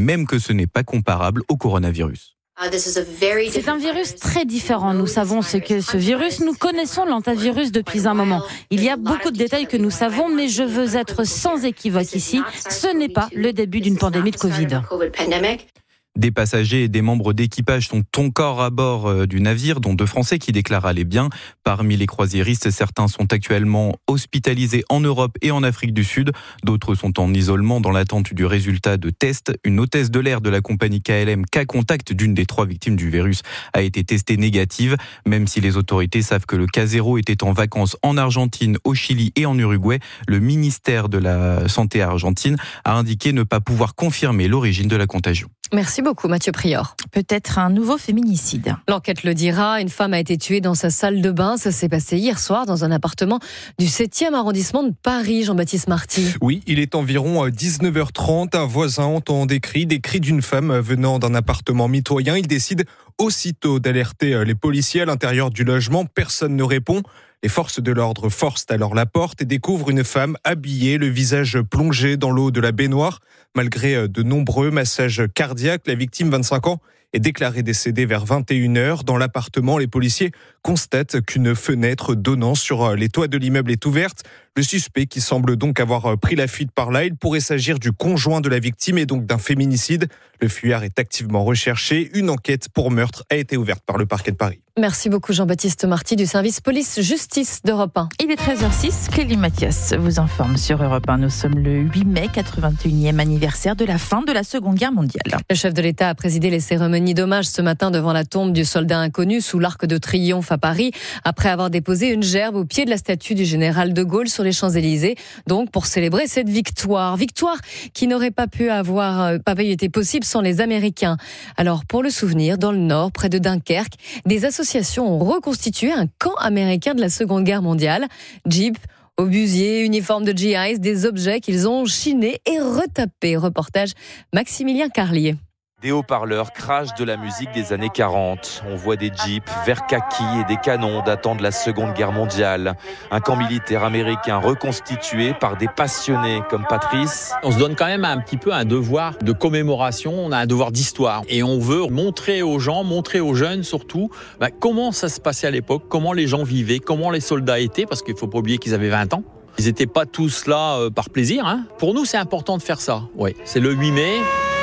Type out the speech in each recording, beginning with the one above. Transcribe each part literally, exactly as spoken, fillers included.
même que ce n'est pas comparable au coronavirus. C'est un virus très différent. Nous savons ce qu'est ce virus. Nous connaissons l'hantavirus depuis un moment. Il y a beaucoup de détails que nous savons, mais je veux être sans équivoque ici. Ce n'est pas le début d'une pandémie de Covid. Des passagers et des membres d'équipage sont encore à bord du navire, dont deux Français qui déclarent aller bien. Parmi les croisiéristes, certains sont actuellement hospitalisés en Europe et en Afrique du Sud. D'autres sont en isolement dans l'attente du résultat de tests. Une hôtesse de l'air de la compagnie K L M, cas contact d'une des trois victimes du virus, a été testée négative. Même si les autorités savent que le cas zéro était en vacances en Argentine, au Chili et en Uruguay, le ministère de la Santé argentine a indiqué ne pas pouvoir confirmer l'origine de la contagion. Merci beaucoup Mathieu Prior. Peut-être un nouveau féminicide. L'enquête le dira, une femme a été tuée dans sa salle de bain. Ça s'est passé hier soir dans un appartement du septième arrondissement de Paris, Jean-Baptiste Marty. Oui, il est environ dix-neuf heures trente. Un voisin entend des cris, des cris d'une femme venant d'un appartement mitoyen. Il décide aussitôt d'alerter les policiers à l'intérieur du logement. Personne ne répond. Les forces de l'ordre forcent alors la porte et découvrent une femme habillée, le visage plongé dans l'eau de la baignoire. Malgré de nombreux massages cardiaques, la victime, vingt-cinq ans, est déclarée décédée vers vingt et une heures. Dans l'appartement, les policiers constatent qu'une fenêtre donnant sur les toits de l'immeuble est ouverte. Le suspect, qui semble donc avoir pris la fuite par là, il pourrait s'agir du conjoint de la victime et donc d'un féminicide. Le fuyard est activement recherché. Une enquête pour meurtre a été ouverte par le parquet de Paris. Merci beaucoup Jean-Baptiste Marty du service police-justice d'Europe un. Il est treize heures six, Clélie Mathias vous informe sur Europe un. Nous sommes le huit mai, quatre-vingt-unième anniversaire de la fin de la Seconde Guerre mondiale. Le chef de l'État a présidé les cérémonies d'hommage ce matin devant la tombe du soldat inconnu sous l'Arc de Triomphe à Paris, après avoir déposé une gerbe au pied de la statue du général de Gaulle sur les Champs-Élysées, donc pour célébrer cette victoire. Victoire qui n'aurait pas pu avoir, pas pu été possible sans les Américains. Alors pour le souvenir, dans le Nord, près de Dunkerque, des associations ont reconstitué un camp américain de la Seconde Guerre mondiale. Jeep, obusiers, uniformes de G Is, des objets qu'ils ont chinés et retapés. Reportage Maximilien Carlier. Des haut-parleurs crachent de la musique des années quarante. On voit des jeeps vert kaki et des canons datant de la Seconde Guerre mondiale. Un camp militaire américain reconstitué par des passionnés comme Patrice. On se donne quand même un petit peu un devoir de commémoration, on a un devoir d'histoire. Et on veut montrer aux gens, montrer aux jeunes surtout, bah, comment ça se passait à l'époque, comment les gens vivaient, comment les soldats étaient, parce qu'il ne faut pas oublier qu'ils avaient vingt ans. Ils n'étaient pas tous là euh, par plaisir. Hein. Pour nous, c'est important de faire ça. Ouais, c'est le huit mai.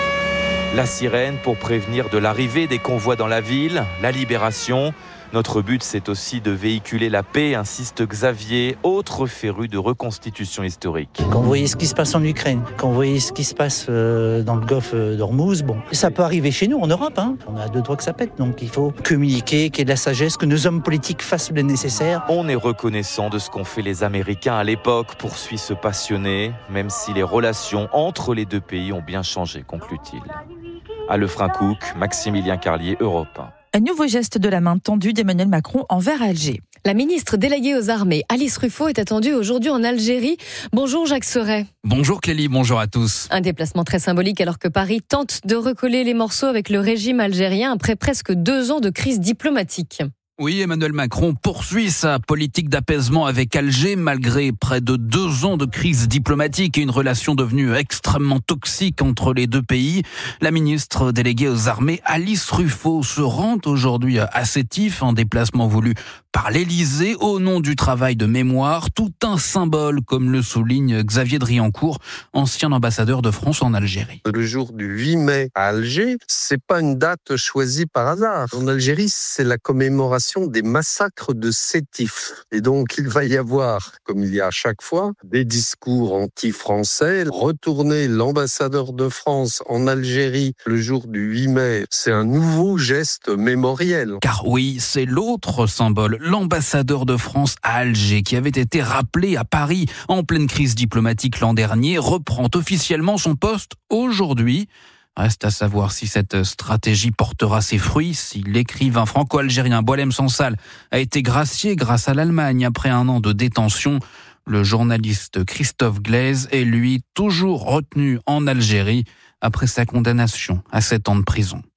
La sirène pour prévenir de l'arrivée des convois dans la ville, la libération. Notre but, c'est aussi de véhiculer la paix, insiste Xavier, autre féru de reconstitution historique. Quand vous voyez ce qui se passe en Ukraine, quand vous voyez ce qui se passe dans le golfe d'Ormuz, bon, ça peut arriver chez nous en Europe. Hein. On a deux doigts que ça pète, donc il faut communiquer, qu'il y ait de la sagesse, que nos hommes politiques fassent le nécessaire. On est reconnaissant de ce qu'ont fait les Américains à l'époque, poursuit ce passionné, même si les relations entre les deux pays ont bien changé, conclut-il. À Lefrancouc, Maximilien Carlier, Europe un. Un nouveau geste de la main tendue d'Emmanuel Macron envers Alger. La ministre déléguée aux armées, Alice Ruffo, est attendue aujourd'hui en Algérie. Bonjour Jacques Serret. Bonjour Clélie, bonjour à tous. Un déplacement très symbolique alors que Paris tente de recoller les morceaux avec le régime algérien après presque deux ans de crise diplomatique. Oui, Emmanuel Macron poursuit sa politique d'apaisement avec Alger malgré près de deux ans de crise diplomatique et une relation devenue extrêmement toxique entre les deux pays. La ministre déléguée aux armées, Alice Ruffo, se rend aujourd'hui à Sétif, un déplacement voulu par l'Élysée au nom du travail de mémoire, tout un symbole, comme le souligne Xavier Driancourt, ancien ambassadeur de France en Algérie. Le jour du huit mai à Alger, c'est pas une date choisie par hasard. En Algérie, c'est la commémoration des massacres de Sétif. Et donc, il va y avoir, comme il y a à chaque fois, des discours anti-français. Retourner l'ambassadeur de France en Algérie le jour du huit mai, c'est un nouveau geste mémoriel. Car oui, c'est l'autre symbole, l'ambassadeur de France à Alger, qui avait été rappelé à Paris en pleine crise diplomatique l'an dernier, reprend officiellement son poste aujourd'hui. Reste à savoir si cette stratégie portera ses fruits, si l'écrivain franco-algérien Boualem Sansal a été gracié grâce à l'Allemagne après un an de détention. Le journaliste Christophe Glaise est lui toujours retenu en Algérie après sa condamnation à sept ans de prison.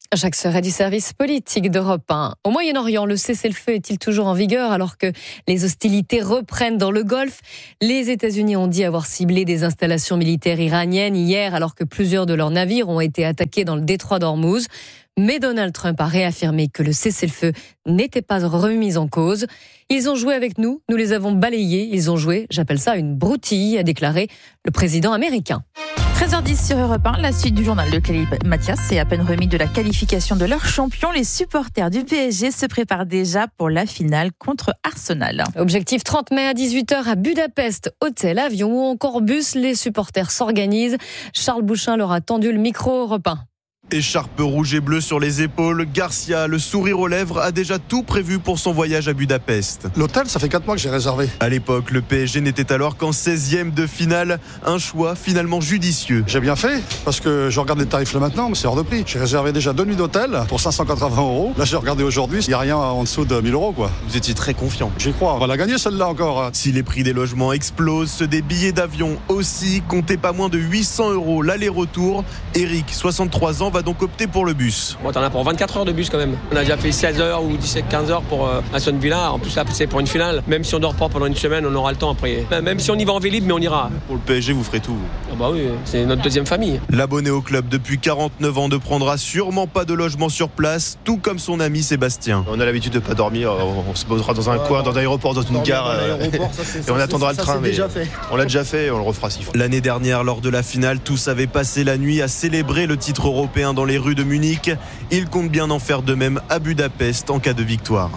Jacques Serret du service politique d'Europe un. Au Moyen-Orient, le cessez-le-feu est-il toujours en vigueur alors que les hostilités reprennent dans le Golfe ? Les États-Unis ont dit avoir ciblé des installations militaires iraniennes hier alors que plusieurs de leurs navires ont été attaqués dans le détroit d'Ormuz. Mais Donald Trump a réaffirmé que le cessez-le-feu n'était pas remis en cause. Ils ont joué avec nous, nous les avons balayés, ils ont joué, j'appelle ça une broutille, a déclaré le président américain. treize heures dix sur Europe un, la suite du journal de Clélie Mathias. C'est à peine remis de la qualification de leur champion. Les supporters du P S G se préparent déjà pour la finale contre Arsenal. Objectif trente mai à dix-huit heures à Budapest. Hôtel, avion ou encore bus, les supporters s'organisent. Charles Bouchin leur a tendu le micro Europe un. Écharpe rouge et bleue sur les épaules, Garcia, le sourire aux lèvres, a déjà tout prévu pour son voyage à Budapest. L'hôtel, ça fait quatre mois que j'ai réservé. À l'époque, le P S G n'était alors qu'en seizième de finale, un choix finalement judicieux. J'ai bien fait, parce que je regarde les tarifs là maintenant, mais c'est hors de prix. J'ai réservé déjà deux nuits d'hôtel pour cinq cent quatre-vingts euros. Là, j'ai regardé aujourd'hui, il n'y a rien en dessous de mille euros, quoi. Vous étiez très confiant. J'y crois, on va la gagner celle-là encore. Si les prix des logements explosent, ceux des billets d'avion aussi, comptez pas moins de huit cents euros l'aller-retour. Eric, soixante-trois ans, va donc opter pour le bus. Bon, t'en as pour vingt-quatre heures de bus quand même. On a déjà fait seize heures ou dix-sept quinze heures pour euh, Aston Villa. En plus, là, c'est pour une finale. Même si on dort pas pendant une semaine, on aura le temps après. Même si on y va en Vélib, mais on ira. Pour le P S G, vous ferez tout. Ah bah oui, c'est notre deuxième famille. L'abonné au club depuis quarante-neuf ans ne prendra sûrement pas de logement sur place, tout comme son ami Sébastien. On a l'habitude de pas dormir. On se posera dans un ouais, coin, dans un aéroport, dans une gare. Euh, ça, ça, et on attendra ça, le train. Mais déjà fait. On l'a déjà fait et on le refera s'il faut. L'année dernière, lors de la finale, tous avaient passé la nuit à célébrer le titre européen dans les rues de Munich. Il compte bien en faire de même à Budapest en cas de victoire.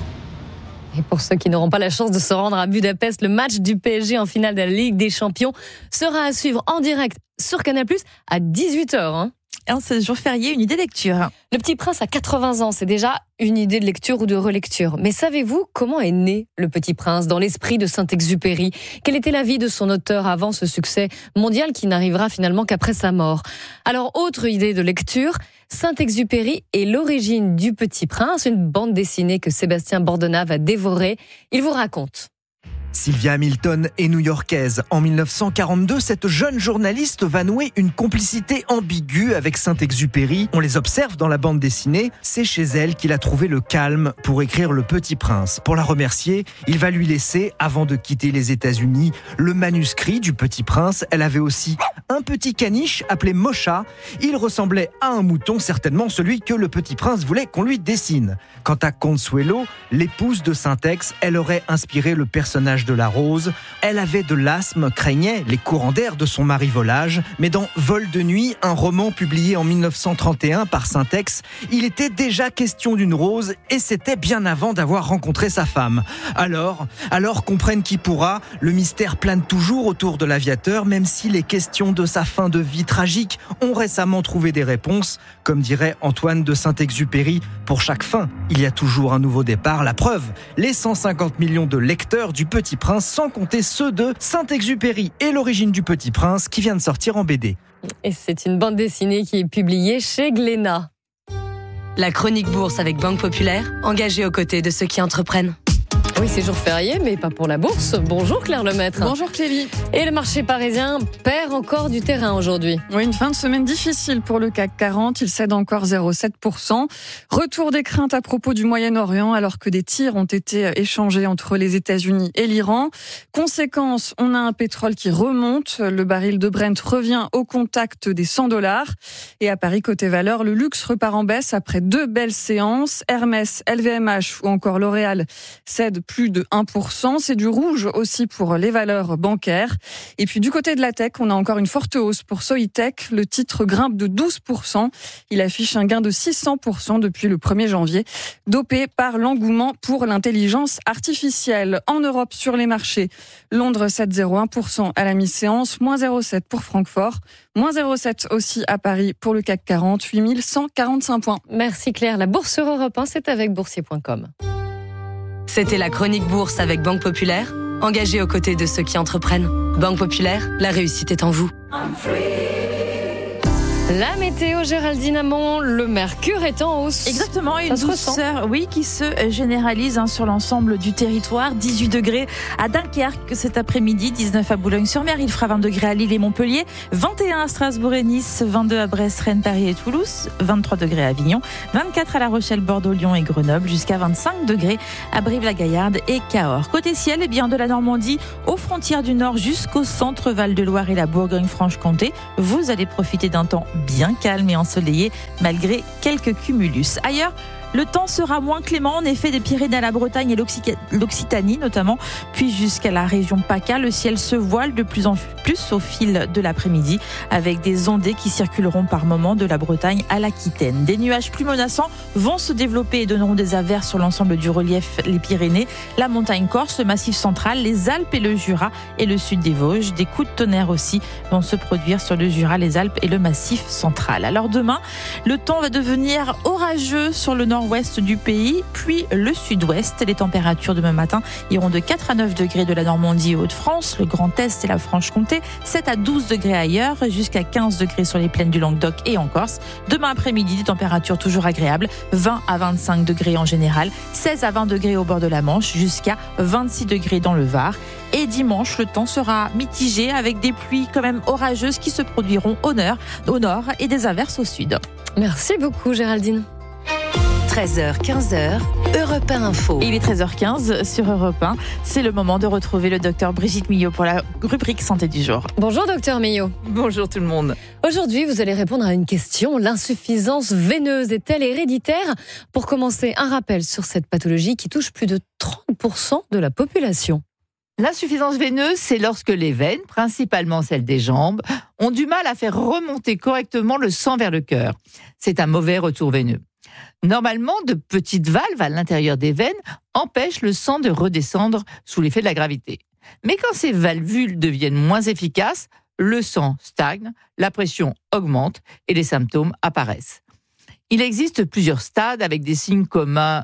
Et pour ceux qui n'auront pas la chance de se rendre à Budapest, le match du P S G en finale de la Ligue des Champions sera à suivre en direct sur Canal plus, à dix-huit heures. Hein. Un séjour férié, une idée de lecture. Le Petit Prince a quatre-vingts ans, c'est déjà une idée de lecture ou de relecture. Mais savez-vous comment est né Le Petit Prince dans l'esprit de Saint-Exupéry ? Quelle était la vie de son auteur avant ce succès mondial qui n'arrivera finalement qu'après sa mort ? Alors, autre idée de lecture, Saint-Exupéry est l'origine du Petit Prince, une bande dessinée que Sébastien Bordona va dévorer. Il vous raconte. Sylvia Hamilton est new-yorkaise. En mille neuf cent quarante-deux, cette jeune journaliste va nouer une complicité ambiguë avec Saint-Exupéry. On les observe dans la bande dessinée. C'est chez elle qu'il a trouvé le calme pour écrire Le Petit Prince. Pour la remercier, il va lui laisser, avant de quitter les États-Unis, le manuscrit du Petit Prince. Elle avait aussi un petit caniche appelé Mocha. Il ressemblait à un mouton, certainement celui que le Petit Prince voulait qu'on lui dessine. Quant à Consuelo, l'épouse de Saint-Ex, elle aurait inspiré le personnage de la rose. Elle avait de l'asthme, craignait les courants d'air de son mari volage. Mais dans Vol de nuit, un roman publié en mille neuf cent trente et un par Saint-Ex, il était déjà question d'une rose et c'était bien avant d'avoir rencontré sa femme. Alors, alors comprenne qui pourra, le mystère plane toujours autour de l'aviateur, même si les questions de sa fin de vie tragique ont récemment trouvé des réponses. Comme dirait Antoine de Saint-Exupéry, pour chaque fin, il y a toujours un nouveau départ. La preuve, les cent cinquante millions de lecteurs du Petit Prince, sans compter ceux de Saint-Exupéry et l'origine du Petit Prince qui vient de sortir en B D. Et c'est une bande dessinée qui est publiée chez Glénat. La chronique bourse avec Banque Populaire, engagée aux côtés de ceux qui entreprennent. Oui, c'est jour férié, mais pas pour la bourse. Bonjour Claire Lemaître. Bonjour Clélie. Et le marché parisien perd encore du terrain aujourd'hui. Oui, une fin de semaine difficile pour le C A C quarante. Il cède encore zéro virgule sept pour cent. Retour des craintes à propos du Moyen-Orient, alors que des tirs ont été échangés entre les États-Unis et l'Iran. Conséquence, on a un pétrole qui remonte. Le baril de Brent revient au contact des cent dollars. Et à Paris, côté valeur, le luxe repart en baisse après deux belles séances. Hermès, L V M H ou encore L'Oréal cèdent plus de un pour cent. C'est du rouge aussi pour les valeurs bancaires. Et puis du côté de la tech, on a encore une forte hausse pour Soitec. Le titre grimpe de douze pour cent. Il affiche un gain de six cents pour cent depuis le premier janvier, dopé par l'engouement pour l'intelligence artificielle. En Europe, sur les marchés, Londres cède zéro virgule un pour cent à la mi-séance, moins zéro virgule sept pour Francfort, moins zéro virgule sept aussi à Paris pour le C A C quarante, huit mille cent quarante-cinq points. Merci Claire. La bourse sur Europe un, c'est avec boursier point com. C'était la chronique bourse avec Banque Populaire, engagée aux côtés de ceux qui entreprennent. Banque Populaire, la réussite est en vous. La météo, Géraldine Amont, le mercure est en hausse. Exactement, une douceur oui, qui se généralise hein, sur l'ensemble du territoire. dix-huit degrés à Dunkerque cet après-midi, dix-neuf à Boulogne-sur-Mer, il fera vingt degrés à Lille et Montpellier, vingt et un à Strasbourg et Nice, vingt-deux à Brest, Rennes, Paris et Toulouse, vingt-trois degrés à Avignon, vingt-quatre à La Rochelle, Bordeaux, Lyon et Grenoble, jusqu'à vingt-cinq degrés à Brive-la-Gaillarde et Cahors. Côté ciel, eh bien, de la Normandie aux frontières du Nord jusqu'au centre Val-de-Loire et la Bourgogne-Franche-Comté, vous allez profiter d'un temps bien calme et ensoleillé malgré quelques cumulus. Ailleurs, le temps sera moins clément, en effet, des Pyrénées à la Bretagne et l'Occitanie notamment, puis jusqu'à la région PACA. Le ciel se voile de plus en plus au fil de l'après-midi, avec des ondées qui circuleront par moments de la Bretagne à l'Aquitaine. Des nuages plus menaçants vont se développer et donneront des averses sur l'ensemble du relief, les Pyrénées, la montagne corse, le massif central, les Alpes et le Jura et le sud des Vosges. Des coups de tonnerre aussi vont se produire sur le Jura, les Alpes et le massif central. Alors demain, le temps va devenir orageux sur le nord ouest du pays, puis le sud-ouest. Les températures demain matin iront de quatre à neuf degrés de la Normandie aux Hauts-de-France, le Grand Est et la Franche-Comté, sept à douze degrés ailleurs, jusqu'à quinze degrés sur les plaines du Languedoc et en Corse. Demain après-midi, des températures toujours agréables, vingt à vingt-cinq degrés en général, seize à vingt degrés au bord de la Manche, jusqu'à vingt-six degrés dans le Var. Et dimanche, le temps sera mitigé avec des pluies quand même orageuses qui se produiront au nord, au nord et des averses au sud. Merci beaucoup Géraldine. treize heures quinze, Europe un Info. Il est treize heures quinze sur Europe un. C'est le moment de retrouver le docteur Brigitte Millot pour la rubrique santé du jour. Bonjour docteur Millot. Bonjour tout le monde. Aujourd'hui, vous allez répondre à une question. L'insuffisance veineuse est-elle héréditaire ? Pour commencer, un rappel sur cette pathologie qui touche plus de trente pour cent de la population. L'insuffisance veineuse, c'est lorsque les veines, principalement celles des jambes, ont du mal à faire remonter correctement le sang vers le cœur. C'est un mauvais retour veineux. Normalement, de petites valves à l'intérieur des veines empêchent le sang de redescendre sous l'effet de la gravité. Mais quand ces valvules deviennent moins efficaces, le sang stagne, la pression augmente et les symptômes apparaissent. Il existe plusieurs stades avec des signes communs.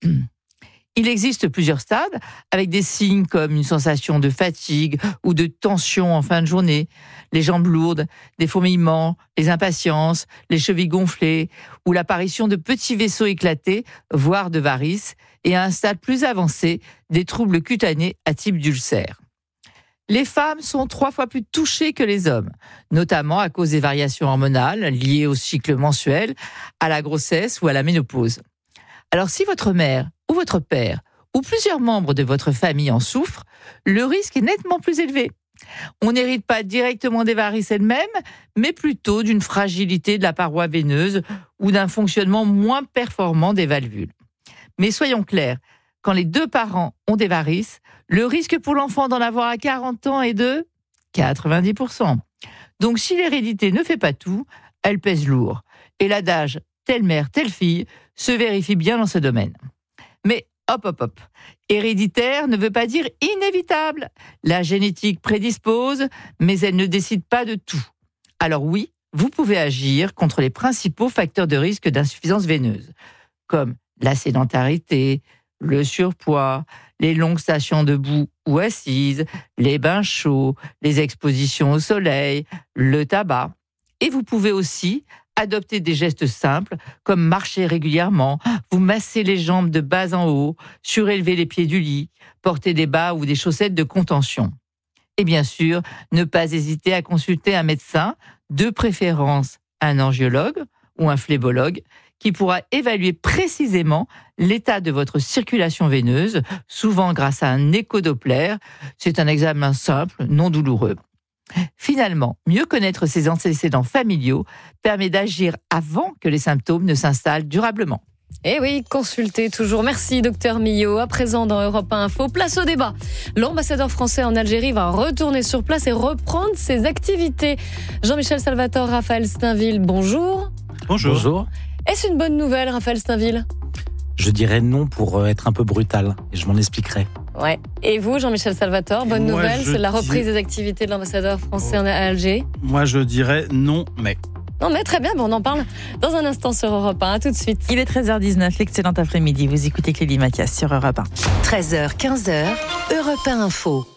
Il existe plusieurs stades avec des signes comme une sensation de fatigue ou de tension en fin de journée, les jambes lourdes, des fourmillements, les impatiences, les chevilles gonflées ou l'apparition de petits vaisseaux éclatés, voire de varices, et à un stade plus avancé, des troubles cutanés à type d'ulcère. Les femmes sont trois fois plus touchées que les hommes, notamment à cause des variations hormonales liées au cycle mensuel, à la grossesse ou à la ménopause. Alors si votre mère ou votre père ou plusieurs membres de votre famille en souffrent, le risque est nettement plus élevé. On n'hérite pas directement des varices elles-mêmes, mais plutôt d'une fragilité de la paroi veineuse ou d'un fonctionnement moins performant des valvules. Mais soyons clairs, quand les deux parents ont des varices, le risque pour l'enfant d'en avoir à quarante ans est de quatre-vingt-dix pour cent. Donc si l'hérédité ne fait pas tout, elle pèse lourd. Et l'adage « telle mère, telle fille » se vérifie bien dans ce domaine. Mais hop, hop, hop. Héréditaire ne veut pas dire inévitable. La génétique prédispose, mais elle ne décide pas de tout. Alors oui, vous pouvez agir contre les principaux facteurs de risque d'insuffisance veineuse, comme la sédentarité, le surpoids, les longues stations debout ou assises, les bains chauds, les expositions au soleil, le tabac. Et vous pouvez aussi adopter des gestes simples, comme marcher régulièrement, vous masser les jambes de bas en haut, surélever les pieds du lit, porter des bas ou des chaussettes de contention. Et bien sûr, ne pas hésiter à consulter un médecin, de préférence un angiologue ou un phlébologue, qui pourra évaluer précisément l'état de votre circulation veineuse, souvent grâce à un échodoppler. C'est un examen simple, non douloureux. Finalement, mieux connaître ses antécédents familiaux permet d'agir avant que les symptômes ne s'installent durablement. Eh oui, consultez toujours. Merci, docteur Millot. À présent, dans Europe un Info, place au débat. L'ambassadeur français en Algérie va retourner sur place et reprendre ses activités. Jean-Michel Salvatore, Raphaël Steinville, bonjour. Bonjour. Bonjour. Est-ce une bonne nouvelle, Raphaël Steinville ? Je dirais non pour être un peu brutal, et je m'en expliquerai. Ouais. Et vous, Jean-Michel Salvatore, bonne Moi, nouvelle, c'est la reprise dis... des activités de l'ambassadeur français oh. en Algérie ? Moi, je dirais non, mais... Non, mais très bien, bon, on en parle dans un instant sur Europe un. À tout de suite. Il est treize heures dix-neuf, excellent après-midi. Vous écoutez Clélie Mathias sur Europe un. treize heures quinze, Europe un Info.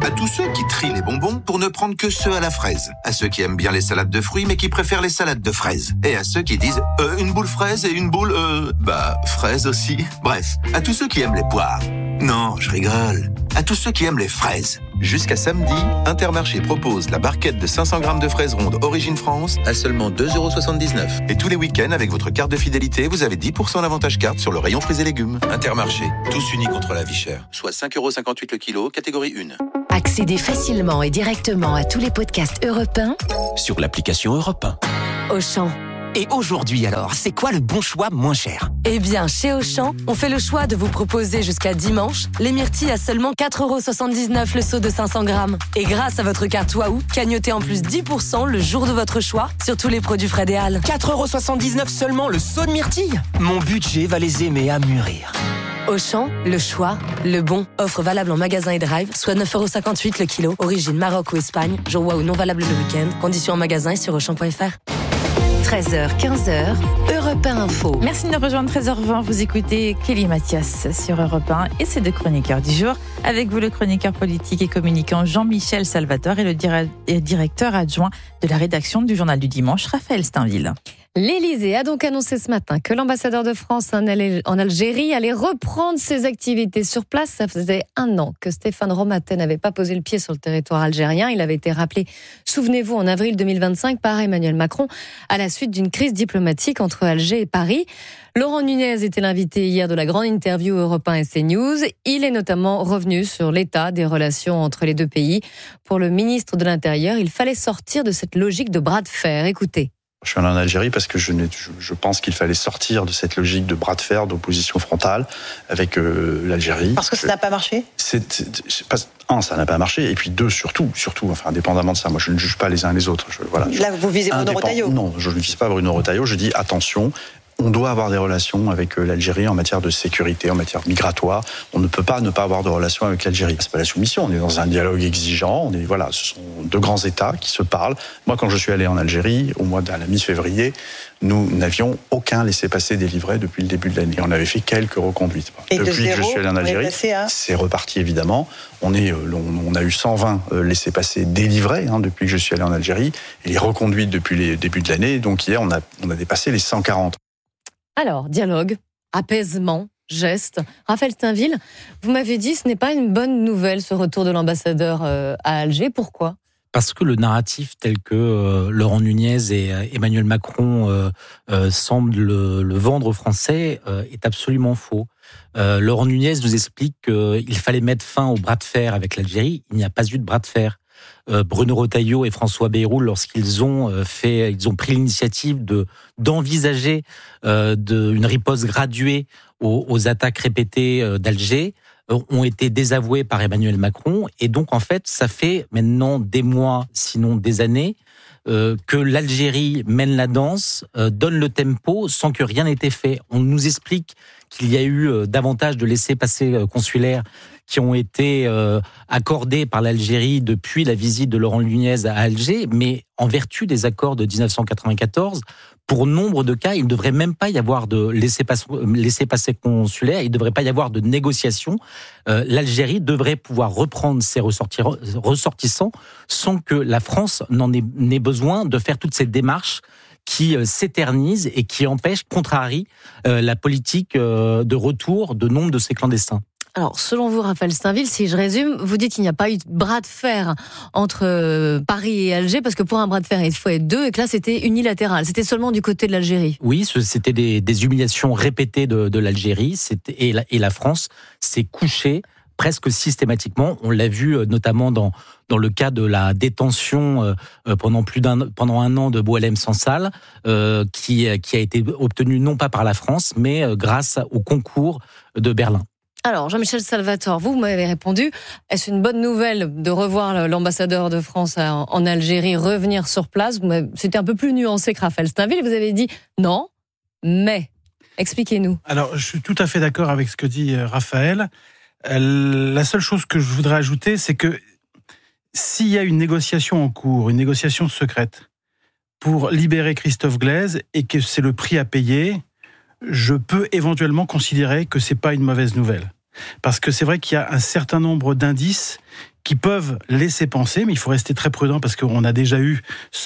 À tous ceux qui trient les bonbons pour ne prendre que ceux à la fraise. À ceux qui aiment bien les salades de fruits mais qui préfèrent les salades de fraises. Et à ceux qui disent euh, une boule fraise et une boule euh... bah fraise aussi. Bref, à tous ceux qui aiment les poires. Non, je rigole. À tous ceux qui aiment les fraises. Jusqu'à samedi, Intermarché propose la barquette de cinq cents grammes de fraises rondes Origine France à seulement deux euros soixante-dix-neuf. Et tous les week-ends, avec votre carte de fidélité, vous avez dix pour cent d'avantage carte sur le rayon fruits et légumes. Intermarché, tous unis contre la vie chère. Soit cinq euros cinquante-huit le kilo, catégorie un. Accédez facilement et directement à tous les podcasts Europe un sur l'application Europe un. Auchan. Et aujourd'hui alors, c'est quoi le bon choix moins cher ? Eh bien, chez Auchan, on fait le choix de vous proposer jusqu'à dimanche les myrtilles à seulement quatre euros soixante-dix-neuf le seau de cinq cents grammes. Et grâce à votre carte Waouh, cagnotez en plus dix pour cent le jour de votre choix sur tous les produits Fred et Halles. quatre euros soixante-dix-neuf seulement le seau de myrtilles ? Mon budget va les aimer à mûrir. Auchan, le choix, le bon. Offre valable en magasin et drive, soit neuf euros cinquante-huit le kilo. Origine Maroc ou Espagne. Jour Waouh non valable le week-end. Conditions en magasin et sur auchan point f r. treize heures, quinze heures, Europe un Info. Merci de nous rejoindre, treize heures vingt. Vous écoutez Kelly Mathias sur Europe un et ses deux chroniqueurs du jour. Avec vous, le chroniqueur politique et communicant Jean-Michel Salvatore et le directeur adjoint de la rédaction du Journal du Dimanche, Raphaël Steinville. L'Élysée a donc annoncé ce matin que l'ambassadeur de France en Algérie allait reprendre ses activités sur place. Ça faisait un an que Stéphane Romatet n'avait pas posé le pied sur le territoire algérien. Il avait été rappelé, souvenez-vous, en avril deux mille vingt-cinq par Emmanuel Macron à la suite d'une crise diplomatique entre Alger et Paris. Laurent Nunez était l'invité hier de la grande interview Europe un et CNews. Il est notamment revenu sur l'état des relations entre les deux pays. Pour le ministre de l'Intérieur, il fallait sortir de cette logique de bras de fer. Écoutez. Je suis allé en Algérie parce que je, je, je pense qu'il fallait sortir de cette logique de bras de fer, d'opposition frontale avec euh, l'Algérie. Parce que ça n'a pas marché c'est, c'est, c'est pas, Un, ça n'a pas marché, et puis deux, surtout, surtout, enfin, indépendamment de ça, moi je ne juge pas les uns les autres. Je, voilà, Là, vous visez Bruno Retailleau ? Non, je ne vise pas Bruno Retailleau, je dis attention. On doit avoir des relations avec l'Algérie en matière de sécurité, en matière migratoire. On ne peut pas ne pas avoir de relations avec l'Algérie. C'est pas la soumission. On est dans un dialogue exigeant. On est, voilà, ce sont deux grands États qui se parlent. Moi, quand je suis allé en Algérie, au mois de la mi-février, nous n'avions aucun laissez-passer délivré depuis le début de l'année. On avait fait quelques reconduites. Et depuis de zéro, que je suis allé en Algérie, à... c'est reparti évidemment. On est, on a eu cent vingt laissez-passer délivrés hein, depuis que je suis allé en Algérie, et les reconduites depuis le début de l'année. Donc hier, on a, on a dépassé les cent quarante. Alors, dialogue, apaisement, geste. Raphaël Steinville, vous m'avez dit ce n'est pas une bonne nouvelle ce retour de l'ambassadeur à Alger. Pourquoi ? Parce que le narratif tel que euh, Laurent Nunez et euh, Emmanuel Macron euh, euh, semblent le, le vendre aux Français euh, est absolument faux. Euh, Laurent Nunez nous explique qu'il fallait mettre fin au bras de fer avec l'Algérie. Il n'y a pas eu de bras de fer. Euh, Bruno Retailleau et François Bayrou, lorsqu'ils ont euh, fait, ils ont pris l'initiative de d'envisager euh, de, une riposte graduée aux, aux attaques répétées euh, d'Alger, euh, ont été désavoués par Emmanuel Macron. Et donc, en fait, ça fait maintenant des mois, sinon des années, euh, que l'Algérie mène la danse, euh, donne le tempo, sans que rien n'ait été fait. On nous explique qu'il y a eu euh, davantage de laissez-passer euh, consulaires qui ont été euh, accordés par l'Algérie depuis la visite de Laurent Nunez à Alger, mais en vertu des accords de dix-neuf cent quatre-vingt-quatorze, pour nombre de cas, il ne devrait même pas y avoir de laissez-passer, laissez-passer consulaire, il ne devrait pas y avoir de négociation. Euh, L'Algérie devrait pouvoir reprendre ses ressortissants sans que la France n'en ait, n'ait besoin de faire toutes ces démarches qui euh, s'éternisent et qui empêchent, contrarient euh, la politique euh, de retour de nombre de ces clandestins. Alors, selon vous, Raphaël Steinville, si je résume, vous dites qu'il n'y a pas eu de bras de fer entre Paris et Alger, parce que pour un bras de fer, il faut être deux, et que là, c'était unilatéral. C'était seulement du côté de l'Algérie. Oui, c'était des, des humiliations répétées de, de l'Algérie, et la, et la France s'est couchée presque systématiquement. On l'a vu notamment dans, dans le cas de la détention euh, pendant plus d'un pendant un an de Boualem Sansal, euh, qui, qui a été obtenue non pas par la France, mais euh, grâce au concours de Berlin. Alors, Jean-Michel Salvatore, vous, vous m'avez répondu, est-ce une bonne nouvelle de revoir l'ambassadeur de France en Algérie revenir sur place ? C'était un peu plus nuancé que Raphaël Steinville, vous avez dit non, mais expliquez-nous. Alors, je suis tout à fait d'accord avec ce que dit Raphaël. La seule chose que je voudrais ajouter, c'est que s'il y a une négociation en cours, une négociation secrète, pour libérer Christophe Glaise, et que c'est le prix à payer, je peux éventuellement considérer que c'est pas une mauvaise nouvelle. Parce que c'est vrai qu'il y a un certain nombre d'indices qui peuvent laisser penser, mais il faut rester très prudent parce qu'on a déjà eu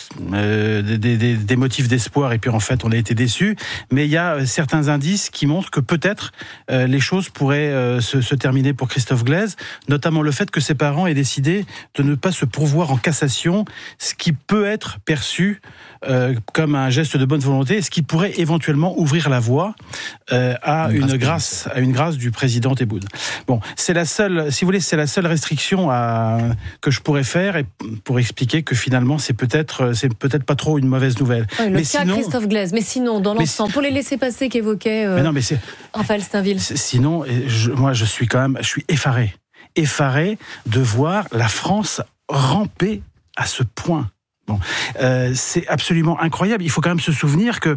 euh, des, des, des motifs d'espoir et puis en fait on a été déçus. Mais il y a certains indices qui montrent que peut-être euh, les choses pourraient euh, se, se terminer pour Christophe Glaise, notamment le fait que ses parents aient décidé de ne pas se pourvoir en cassation, ce qui peut être perçu euh, comme un geste de bonne volonté, ce qui pourrait éventuellement ouvrir la voie euh, à une, une grâce, à une grâce du président Tebboune. Bon, c'est la seule, si vous voulez, c'est la seule restriction à, que je pourrais faire et pour expliquer que finalement c'est peut-être, c'est peut-être pas trop une mauvaise nouvelle. Oui, le mais cas sinon, Christophe Glaise, mais sinon dans l'ensemble, pour les laisser-passer qu'évoquait euh, mais non, mais c'est, Raphaël Steinville. Sinon, je, moi je suis quand même, je suis effaré, effaré de voir la France ramper à ce point. Bon, euh, c'est absolument incroyable. Il faut quand même se souvenir que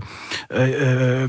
euh,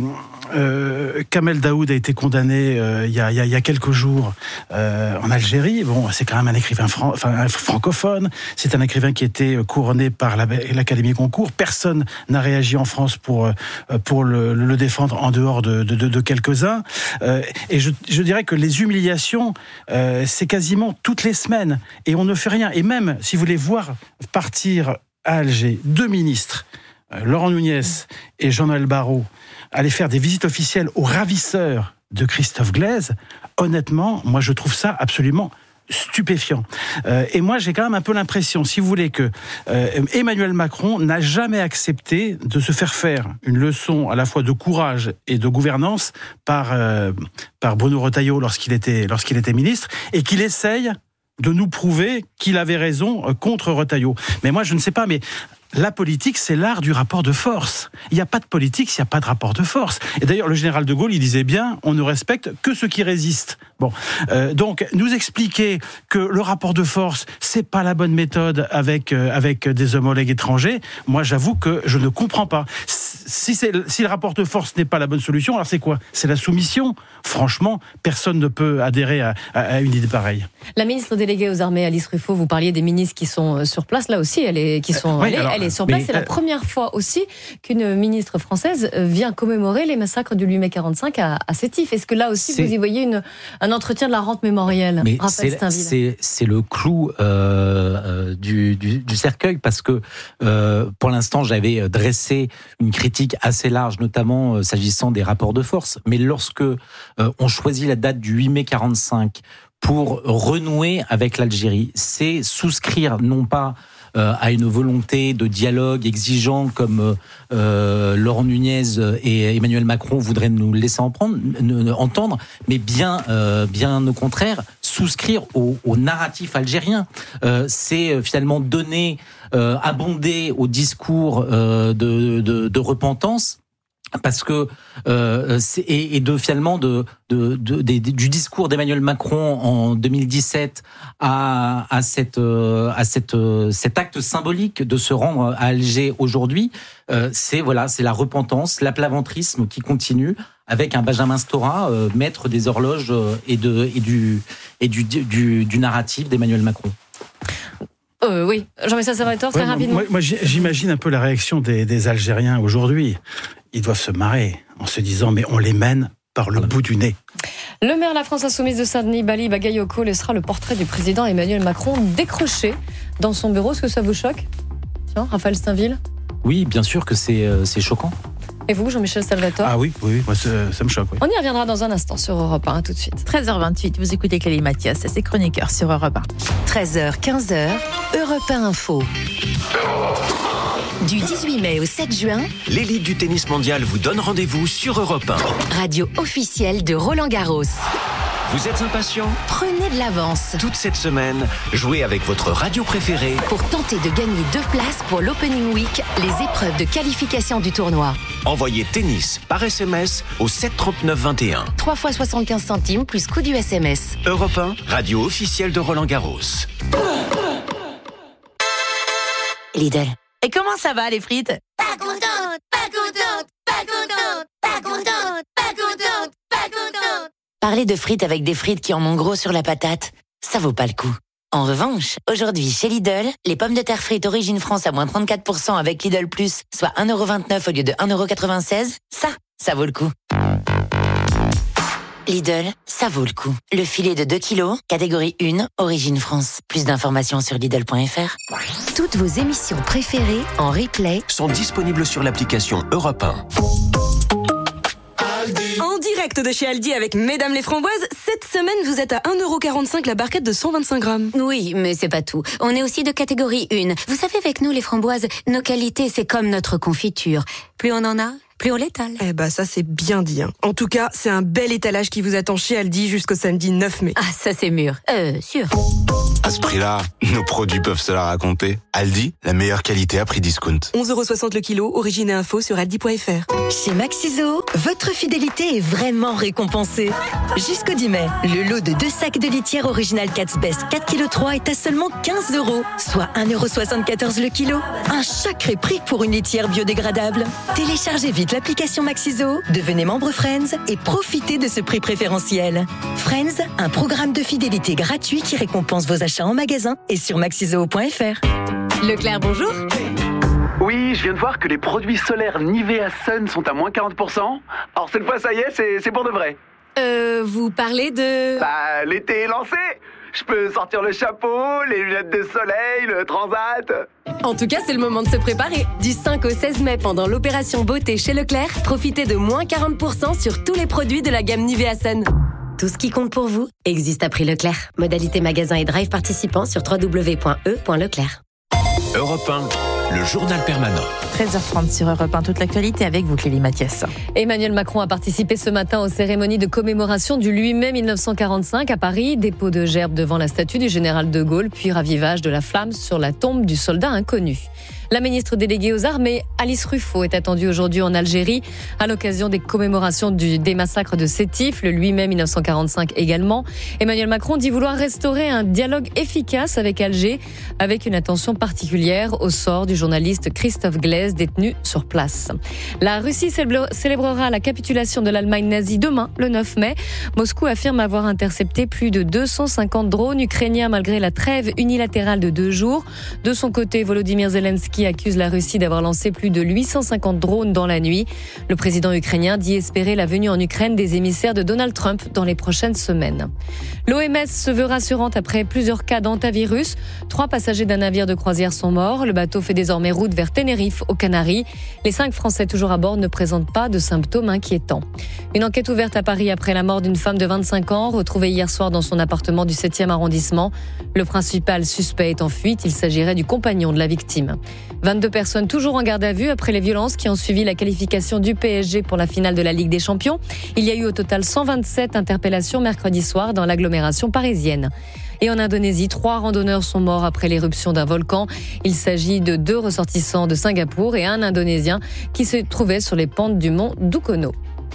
euh, Kamel Daoud a été condamné euh, il, y a, il, y a, il y a quelques jours euh, en Algérie. Bon, c'est quand même un écrivain fran- enfin, un francophone. C'est un écrivain qui était couronné par la, l'Académie Goncourt. Personne n'a réagi en France pour pour le, le défendre en dehors de, de, de, de quelques-uns. Euh, et je, je dirais que les humiliations, euh, c'est quasiment toutes les semaines, et on ne fait rien. Et même si vous voulez voir partir à Alger, deux ministres, euh, Laurent Nunez et Jean-Noël Barrot, allaient faire des visites officielles aux ravisseurs de Christophe Glaise, honnêtement, moi je trouve ça absolument stupéfiant. Euh, et moi j'ai quand même un peu l'impression, si vous voulez, que euh, Emmanuel Macron n'a jamais accepté de se faire faire une leçon à la fois de courage et de gouvernance par, euh, par Bruno Retailleau lorsqu'il était, lorsqu'il était ministre, et qu'il essaye de nous prouver qu'il avait raison contre Retailleau. Mais moi, je ne sais pas, mais la politique, c'est l'art du rapport de force. Il n'y a pas de politique s'il n'y a pas de rapport de force. Et d'ailleurs, le général de Gaulle, il disait bien, on ne respecte que ceux qui résistent. Bon, euh, donc, nous expliquer que le rapport de force, c'est pas la bonne méthode avec euh, avec des homologues étrangers, moi, j'avoue que je ne comprends pas. Si, c'est, si le rapport de force n'est pas la bonne solution, alors c'est quoi ? C'est la soumission. Franchement, personne ne peut adhérer à, à, à une idée pareille. La ministre déléguée aux armées, Alice Ruffo, vous parliez des ministres qui sont sur place. Là aussi, elle est, qui sont, oui, elle, est, alors, elle est sur place. mais, c'est la euh, première première fois aussi qu'une ministre française vient commémorer les massacres du huit mai quarante-cinq à, à Sétif. Est-ce que là aussi, c'est... vous y voyez une, un entretien de la rente mémorielle, Mais Raphaël c'est, Steinville? c'est, c'est le clou euh, euh, du, du, du cercueil, parce que euh, pour l'instant, j'avais dressé une critique assez large, notamment euh, s'agissant des rapports de force. Mais lorsque euh, on choisit la date du huit mai quarante-cinq pour renouer avec l'Algérie, c'est souscrire non pas euh, à une volonté de dialogue exigeant comme euh, Laurent Nunez et Emmanuel Macron voudraient nous laisser en prendre, n- entendre, mais bien, euh, bien au contraire, souscrire au, au narratif algérien. Euh, c'est finalement donner, euh, abonder au discours euh, de, de, de repentance. Parce que euh, c'est, et, et de finalement de, de, de, de du discours d'Emmanuel Macron en deux mille dix-sept à à cette euh, à cette euh, cet acte symbolique de se rendre à Alger aujourd'hui, euh, c'est voilà c'est la repentance, l'aplaventrisme qui continue avec un Benjamin Stora, euh, maître des horloges euh, et de et du et du du, du narratif d'Emmanuel Macron. Euh, oui, Jean-Michel Salvatore, très ouais, rapidement. Moi, moi, j'imagine un peu la réaction des, des Algériens aujourd'hui. Ils doivent se marrer en se disant, mais on les mène par le bout du nez. Le maire de la France insoumise de Saint-Denis, Bali Bagayoko, laissera le portrait du président Emmanuel Macron décroché dans son bureau. Est-ce que ça vous choque ? Tiens, Raphaël Steinville ? Oui, bien sûr que c'est, euh, c'est choquant. Et vous, Jean-Michel Salvatore ? Ah oui, oui, moi ça, ça me choque. Oui. On y reviendra dans un instant sur Europe un, tout de suite. treize heures vingt-huit, vous écoutez Clélie Mathias, c'est chroniqueur sur Europe un. treize heures, quinze heures, Europe un Info. Du dix-huit mai au sept juin, l'élite du tennis mondial vous donne rendez-vous sur Europe un. Radio officielle de Roland Garros. Vous êtes impatient ? Prenez de l'avance. Toute cette semaine, jouez avec votre radio préférée pour tenter de gagner deux places pour l'Opening Week, les épreuves de qualification du tournoi. Envoyez tennis par S M S au sept trente-neuf vingt et un. trois fois soixante-quinze centimes plus coût du S M S. Europe un, radio officielle de Roland Garros. Lidl. Et comment ça va les frites ? Pas contente, pas contente, pas contente, pas contente, pas contente, pas contente. Parler de frites avec des frites qui en ont gros sur la patate, ça vaut pas le coup. En revanche, aujourd'hui chez Lidl, les pommes de terre frites Origine France à moins trente-quatre pour cent avec Lidl Plus, soit un euro vingt-neuf au lieu de un euro quatre-vingt-seize, ça, ça vaut le coup. Lidl, ça vaut le coup. Le filet de deux kilos, catégorie un, origine France. Plus d'informations sur Lidl point F R. Toutes vos émissions préférées en replay sont disponibles sur l'application Europe un. En direct de chez Aldi avec Mesdames les Framboises, cette semaine vous êtes à un euro quarante-cinq la barquette de cent vingt-cinq grammes. Oui, mais c'est pas tout. On est aussi de catégorie un. Vous savez, avec nous les framboises, nos qualités c'est comme notre confiture. Plus on en a, plus on l'étale. Eh bah ça c'est bien dit. Hein. En tout cas, c'est un bel étalage qui vous attend chez Aldi jusqu'au samedi neuf mai. Ah ça c'est mûr. Euh, sûr. À ce prix-là, nos produits peuvent se la raconter. Aldi, la meilleure qualité à prix discount. onze euros soixante le kilo, origine et info sur aldi point F R. Chez Maxiso, votre fidélité est vraiment récompensée. Jusqu'au dix mai, le lot de deux sacs de litière original Cat's Best quatre virgule trois kilos est à seulement quinze euros, soit un euro soixante-quatorze le kilo. Un sacré prix pour une litière biodégradable. Téléchargez vite l'application Maxiso, devenez membre Friends et profitez de ce prix préférentiel. Friends, un programme de fidélité gratuit qui récompense vos achats en magasin et sur maxiso point F R. Leclerc, bonjour. Oui, je viens de voir que les produits solaires Nivea Sun sont à moins quarante pour cent. Alors cette fois, ça y est, c'est, c'est pour de vrai. Euh, vous parlez de... Bah, l'été est lancé. Je peux sortir le chapeau, les lunettes de soleil, le transat. En tout cas, c'est le moment de se préparer. Du cinq au seize mai, pendant l'opération beauté chez Leclerc, profitez de moins quarante pour cent sur tous les produits de la gamme Nivea Sun. Tout ce qui compte pour vous existe à prix Leclerc. Modalité magasin et drive participants sur w w w point e point leclerc. Europe un, le journal permanent. treize heures trente sur Europe un, toute l'actualité avec vous, Clélie Mathias. Emmanuel Macron a participé ce matin aux cérémonies de commémoration du huit mai mille neuf cent quarante-cinq à Paris. Dépôt de gerbes devant la statue du général de Gaulle, puis ravivage de la flamme sur la tombe du soldat inconnu. La ministre déléguée aux Armées, Alice Ruffo, est attendue aujourd'hui en Algérie à l'occasion des commémorations du, des massacres de Sétif, le huit mai mille neuf cent quarante-cinq également. Emmanuel Macron dit vouloir restaurer un dialogue efficace avec Alger, avec une attention particulière au sort du journaliste Christophe Glaise, détenu sur place. La Russie célébrera la capitulation de l'Allemagne nazie demain, le neuf mai. Moscou affirme avoir intercepté plus de deux cent cinquante drones ukrainiens malgré la trêve unilatérale de deux jours. De son côté, Volodymyr Zelensky accuse la Russie d'avoir lancé plus de huit cent cinquante drones dans la nuit. Le président ukrainien dit espérer la venue en Ukraine des émissaires de Donald Trump dans les prochaines semaines. L'O M S se veut rassurante après plusieurs cas d'hantavirus. Trois passagers d'un navire de croisière sont morts. Le bateau fait désormais route vers Tenerife, aux Canaries. Les cinq Français toujours à bord ne présentent pas de symptômes inquiétants. Une enquête ouverte à Paris après la mort d'une femme de vingt-cinq ans, retrouvée hier soir dans son appartement du septième arrondissement. Le principal suspect est en fuite. Il s'agirait du compagnon de la victime. vingt-deux personnes toujours en garde à vue après les violences qui ont suivi la qualification du P S G pour la finale de la Ligue des Champions. Il y a eu au total cent vingt-sept interpellations mercredi soir dans l'agglomération parisienne. Et en Indonésie, trois randonneurs sont morts après l'éruption d'un volcan. Il s'agit de deux ressortissants de Singapour et un Indonésien qui se trouvait sur les pentes du mont Dukono.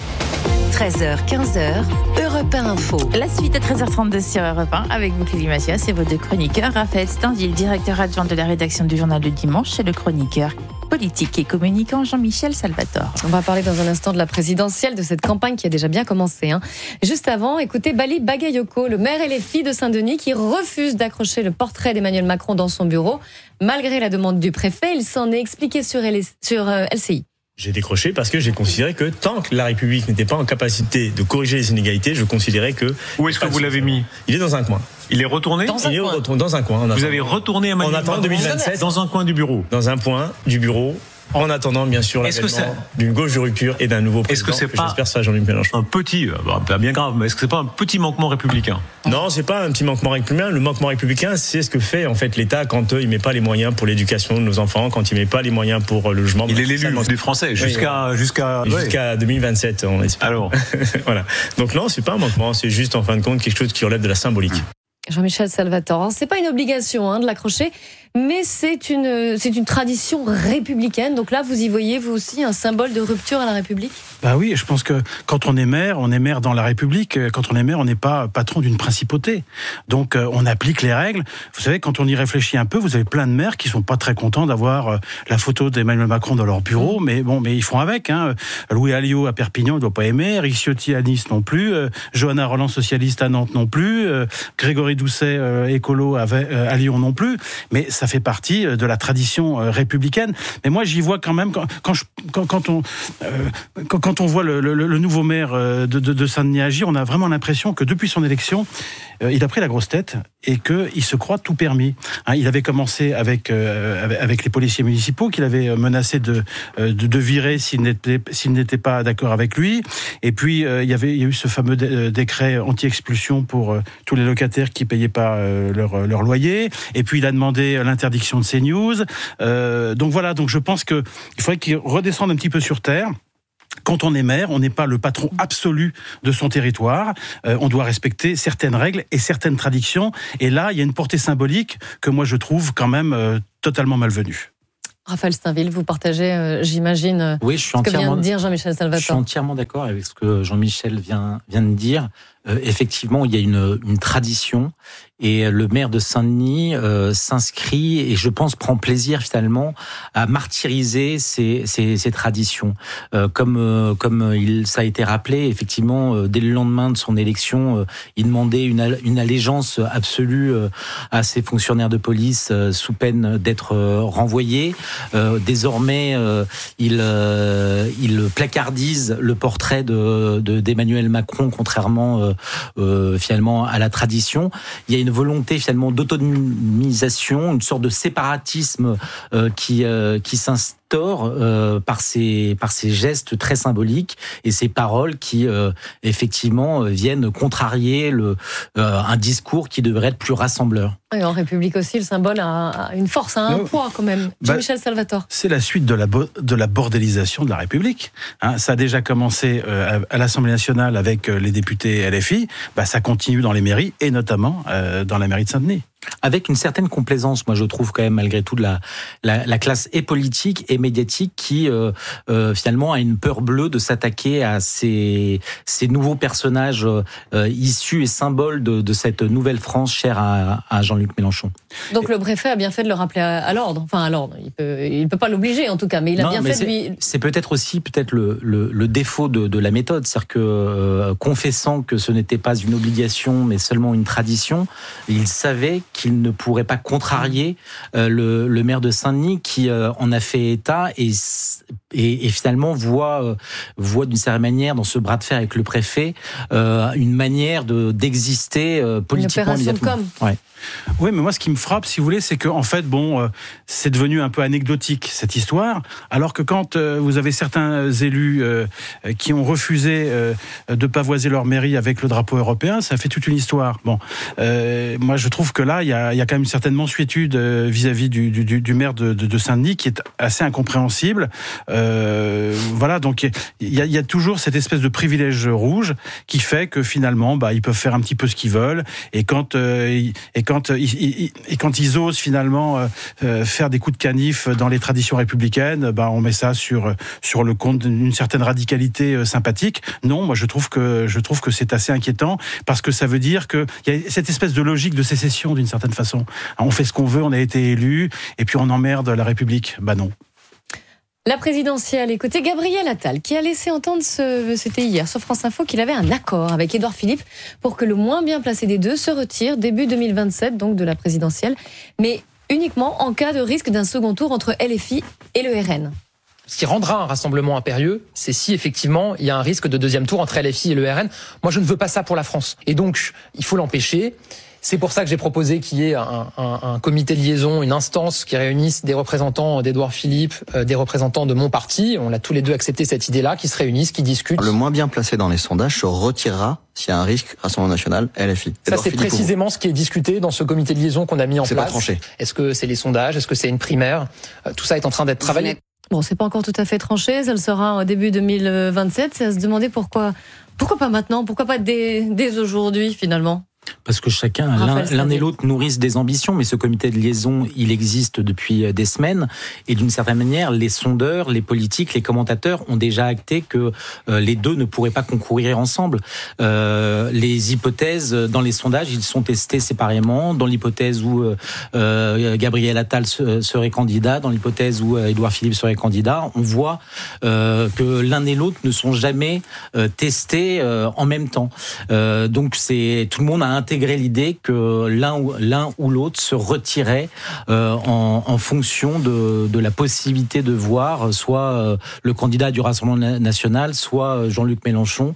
treize heures, quinze heures, Europe un Info. La suite à treize heures trente-deux sur Europe un avec vous, Clélie Mathias, et vos deux chroniqueurs. Raphaël Stendil, directeur adjoint de la rédaction du journal Le Dimanche, et le chroniqueur politique et communicant Jean-Michel Salvatore. On va parler dans un instant de la présidentielle, de cette campagne qui a déjà bien commencé. Hein. Juste avant, écoutez Bali Bagayoko, le maire et les filles de Saint-Denis, qui refusent d'accrocher le portrait d'Emmanuel Macron dans son bureau. Malgré la demande du préfet, il s'en est expliqué sur, L- sur euh, L C I. J'ai décroché parce que j'ai considéré que tant que la République n'était pas en capacité de corriger les inégalités, je considérais que... Où est-ce que vous l'avez mis ? Il est dans un coin. Il est retourné ? Dans un Il est coin. Retourné dans un coin. Vous avez retourné Emmanuel Macron en attendant deux mille vingt-sept dans un coin du bureau ? Dans un point du bureau. En attendant, bien sûr, l'avènement d'une gauche de rupture et d'un nouveau président. Est-ce que c'est que pas j'espère ça, Jean-Luc Mélenchon. Un petit, bah, pas bien grave, mais est-ce que c'est pas un petit manquement républicain ? Non, c'est pas un petit manquement républicain. Le manquement républicain, c'est ce que fait en fait l'État quand euh, il met pas les moyens pour l'éducation de nos enfants, quand il met pas les moyens pour euh, le logement. Il est l'élu des Français jusqu'à oui, jusqu'à jusqu'à deux mille vingt-sept, on espère. Alors, voilà. Donc non, c'est pas un manquement, c'est juste en fin de compte quelque chose qui relève de la symbolique. Jean-Michel Salvatore, c'est pas une obligation hein, de l'accrocher, mais c'est une c'est une tradition républicaine. Donc là, vous y voyez vous aussi un symbole de rupture à la République ? Bah oui, je pense que quand on est maire, on est maire dans la République. Quand on est maire, on n'est pas patron d'une principauté. Donc on applique les règles. Vous savez, quand on y réfléchit un peu, vous avez plein de maires qui sont pas très contents d'avoir la photo d'Emmanuel Macron dans leur bureau, mais bon, mais ils font avec. Hein. Louis Alliot à Perpignan, il doit pas aimer. Eric Ciotti à Nice non plus. Euh, Johanna Roland, socialiste à Nantes non plus. Euh, Grégory Doucet, euh, écolo à, à Lyon non plus. Mais ça ça fait partie de la tradition républicaine. Mais moi, j'y vois quand même quand, quand, je, quand, quand on euh, quand, quand on voit le, le, le nouveau maire de, de, de Saint-Denis agir, on a vraiment l'impression que depuis son élection, euh, il a pris la grosse tête et que il se croit tout permis. Hein, il avait commencé avec euh, avec les policiers municipaux qu'il avait menacé de de, de virer s'ils n'étaient s'ils n'étaient pas d'accord avec lui. Et puis euh, il y avait il y a eu ce fameux dé- décret anti-expulsion pour euh, tous les locataires qui payaient pas euh, leur leur loyer. Et puis il a demandé l'interdiction de CNews. Euh, donc voilà. Donc je pense que il faudrait qu'il redescende un petit peu sur terre. Quand on est maire, on n'est pas le patron absolu de son territoire. Euh, on doit respecter certaines règles et certaines traditions. Et là, il y a une portée symbolique que moi je trouve quand même euh, totalement malvenue. Raphaël Steinville, vous partagez, euh, j'imagine, oui, je suis ce que vient de dire Jean-Michel Salvatore. Je suis entièrement d'accord avec ce que Jean-Michel vient, vient de dire. Euh, effectivement, il y a une, une tradition et le maire de Saint-Denis euh, s'inscrit et je pense prend plaisir finalement à martyriser ces, ces, ces traditions. Euh, comme euh, comme il ça a été rappelé, effectivement, euh, dès le lendemain de son élection, euh, il demandait une, une allégeance absolue euh, à ses fonctionnaires de police euh, sous peine d'être euh, renvoyés. Euh, désormais, euh, il euh, il placardise le portrait de, de d'Emmanuel Macron, contrairement euh, Euh, finalement à la tradition. Il y a une volonté finalement d'autonomisation, une sorte de séparatisme euh, qui euh, qui s'installe Euh, par ces par ces gestes très symboliques et ces paroles qui euh, effectivement viennent contrarier le euh, un discours qui devrait être plus rassembleur. Et en République aussi, le symbole a une force, a un non. poids quand même. Bah, Jean-Michel Salvatore. C'est la suite de la bo- de la bordélisation de la République. Hein, ça a déjà commencé euh, à, à l'Assemblée nationale avec euh, les députés L F I. Bah, ça continue dans les mairies et notamment euh, dans la mairie de Saint-Denis. Avec une certaine complaisance, moi je trouve quand même malgré tout de la, la, la classe et politique et médiatique qui euh, euh, finalement a une peur bleue de s'attaquer à ces, ces nouveaux personnages euh, issus et symboles de, de cette nouvelle France chère à, à Jean-Luc Mélenchon. Donc le préfet a bien fait de le rappeler à, à l'ordre, enfin à l'ordre, il peut, il peut pas l'obliger en tout cas, mais il a non, bien fait de lui... C'est peut-être aussi peut-être le, le, le défaut de, de la méthode, c'est-à-dire que euh, confessant que ce n'était pas une obligation mais seulement une tradition, il savait qu'il ne pourrait pas contrarier euh, le, le maire de Saint-Denis qui euh, en a fait état et, et, et finalement voit, euh, voit d'une certaine manière dans ce bras de fer avec le préfet euh, une manière de, d'exister euh, politiquement. Une opération de com. Ouais. Oui, mais moi, ce qui me frappe, si vous voulez, c'est que en fait, bon, euh, c'est devenu un peu anecdotique cette histoire, alors que quand euh, vous avez certains élus euh, qui ont refusé euh, de pavoiser leur mairie avec le drapeau européen, ça fait toute une histoire. Bon, euh, moi, je trouve que là, il y a, y a quand même une certaine mansuétude euh, vis-à-vis du, du, du maire de, de, de Saint-Denis qui est assez incompréhensible. Euh, voilà, donc il y a, y a toujours cette espèce de privilège rouge qui fait que finalement, bah, ils peuvent faire un petit peu ce qu'ils veulent, et quand euh, et quand Quand, et quand ils osent finalement euh, faire des coups de canif dans les traditions républicaines, bah on met ça sur sur le compte d'une certaine radicalité sympathique. Non, moi je trouve que je trouve que c'est assez inquiétant parce que ça veut dire que il y a cette espèce de logique de sécession d'une certaine façon. On fait ce qu'on veut, on a été élu et puis on emmerde la République. Bah non. La présidentielle, écoutez Gabriel Attal qui a laissé entendre, ce, c'était hier sur France Info, qu'il avait un accord avec Édouard Philippe pour que le moins bien placé des deux se retire début deux mille vingt-sept, donc de la présidentielle, mais uniquement en cas de risque d'un second tour entre L F I et le R N. Ce qui rendra un rassemblement impérieux, c'est si effectivement il y a un risque de deuxième tour entre L F I et le R N. Moi je ne veux pas ça pour la France. Et donc il faut l'empêcher. C'est pour ça que j'ai proposé qu'il y ait un, un, un comité de liaison, une instance qui réunisse des représentants d'Édouard Philippe, euh, des représentants de mon parti. On a tous les deux accepté cette idée-là, qui se réunissent, qui discutent. Le moins bien placé dans les sondages se retirera s'il y a un risque Rassemblement National, L F I. Ça, c'est Philippe précisément ce qui est discuté dans ce comité de liaison qu'on a mis en c'est place. Pas tranché. Est-ce que c'est les sondages? Est-ce que c'est une primaire? euh, Tout ça est en train d'être travaillé. Bon, c'est pas encore tout à fait tranché, ça le sera au début deux mille vingt-sept. C'est à se demander pourquoi, pourquoi pas maintenant, pourquoi pas dès, dès aujourd'hui finalement. Parce que chacun, l'un, l'un et l'autre nourrissent des ambitions, mais ce comité de liaison, il existe depuis des semaines. Et d'une certaine manière, les sondeurs, les politiques, les commentateurs ont déjà acté que euh, les deux ne pourraient pas concourir ensemble. Euh, les hypothèses dans les sondages, ils sont testés séparément. Dans l'hypothèse où euh, Gabriel Attal serait candidat, dans l'hypothèse où Édouard Philippe serait candidat, on voit euh, que l'un et l'autre ne sont jamais euh, testés euh, en même temps. Euh, donc c'est tout le monde a intégrer l'idée que l'un ou, l'un ou l'autre se retirait euh, en, en fonction de, de la possibilité de voir soit euh, le candidat du Rassemblement national, soit Jean-Luc Mélenchon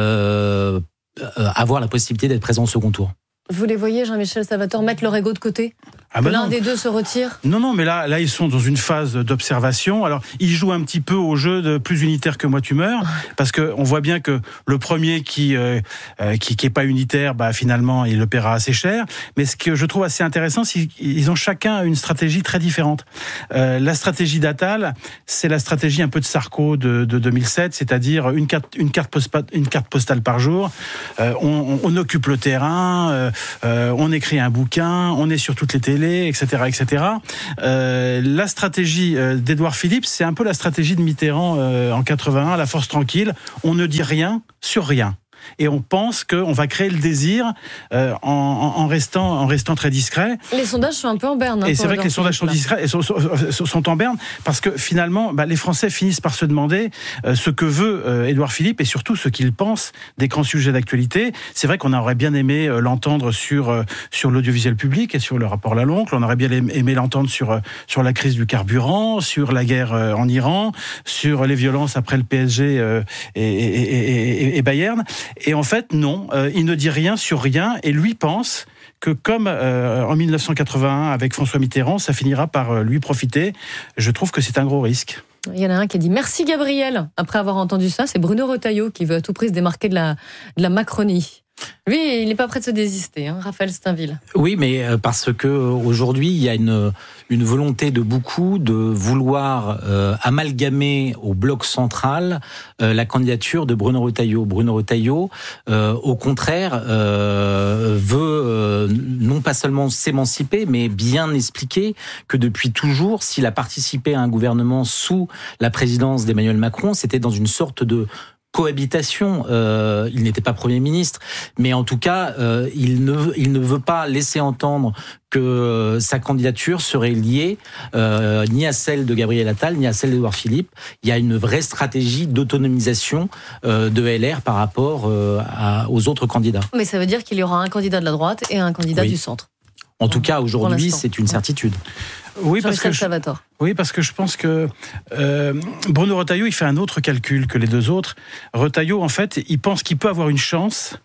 euh, avoir la possibilité d'être présent au second tour. Vous les voyez, Jean-Michel Salvatore, mettre leur ego de côté ? Ah bah L'un non. des deux se retire ? Non, non, mais là, là, ils sont dans une phase d'observation. Alors, ils jouent un petit peu au jeu de plus unitaire que moi tu meurs, parce que on voit bien que le premier qui euh, qui, qui est pas unitaire, bah finalement, il le paiera assez cher. Mais ce que je trouve assez intéressant, c'est qu'ils ont chacun une stratégie très différente. Euh, la stratégie d'Attal, c'est la stratégie un peu de Sarko de, de deux mille sept, c'est-à-dire une carte, une carte postale, une carte postale par jour. Euh, on, on occupe le terrain, euh, euh, on écrit un bouquin, on est sur toutes les télés, et cetera, et cetera. Euh, la stratégie d'Édouard Philippe, c'est un peu la stratégie de Mitterrand euh, en quatre-vingt-un, la force tranquille. On ne dit rien sur rien. Et on pense qu'on va créer le désir euh, en, en, en, restant, en restant très discret. Les sondages sont un peu en berne. Hein, et c'est vrai que les sondages sont discrets et sont, sont, sont en berne parce que finalement, bah, les Français finissent par se demander euh, ce que veut euh, Édouard Philippe et surtout ce qu'il pense des grands sujets d'actualité. C'est vrai qu'on aurait bien aimé euh, l'entendre sur, euh, sur l'audiovisuel public et sur le rapport Laloncle. On aurait bien aimé l'entendre sur, euh, sur la crise du carburant, sur la guerre euh, en Iran, sur les violences après le P S G euh, et, et, et, et, et Bayern. Et en fait, non, euh, il ne dit rien sur rien et lui pense que comme euh, en mille neuf cent quatre-vingt-un avec François Mitterrand, ça finira par euh, lui profiter. Je trouve que c'est un gros risque. Il y en a un qui a dit « Merci Gabriel ». Après avoir entendu ça, c'est Bruno Retailleau qui veut à tout prix se démarquer de la, de la Macronie. Lui, il n'est pas prêt de se désister, hein, Raphaël Steinville. Oui, mais parce que aujourd'hui, il y a une, une volonté de beaucoup de vouloir euh, amalgamer au bloc central euh, la candidature de Bruno Retailleau. Bruno Retailleau, euh, au contraire, euh, veut euh, non pas seulement s'émanciper, mais bien expliquer que depuis toujours, s'il a participé à un gouvernement sous la présidence d'Emmanuel Macron, c'était dans une sorte de cohabitation. Euh, il n'était pas Premier ministre, mais en tout cas, euh, il ne il ne veut pas laisser entendre que sa candidature serait liée euh, ni à celle de Gabriel Attal, ni à celle d'Édouard Philippe. Il y a une vraie stratégie d'autonomisation euh, de L R par rapport euh, à, aux autres candidats. Mais ça veut dire qu'il y aura un candidat de la droite et un candidat oui. du centre. En tout cas, aujourd'hui, c'est une certitude. Oui, parce que je, oui, parce que je pense que euh, Bruno Retailleau, il fait un autre calcul que les deux autres. Retailleau, en fait, il pense qu'il peut avoir une chance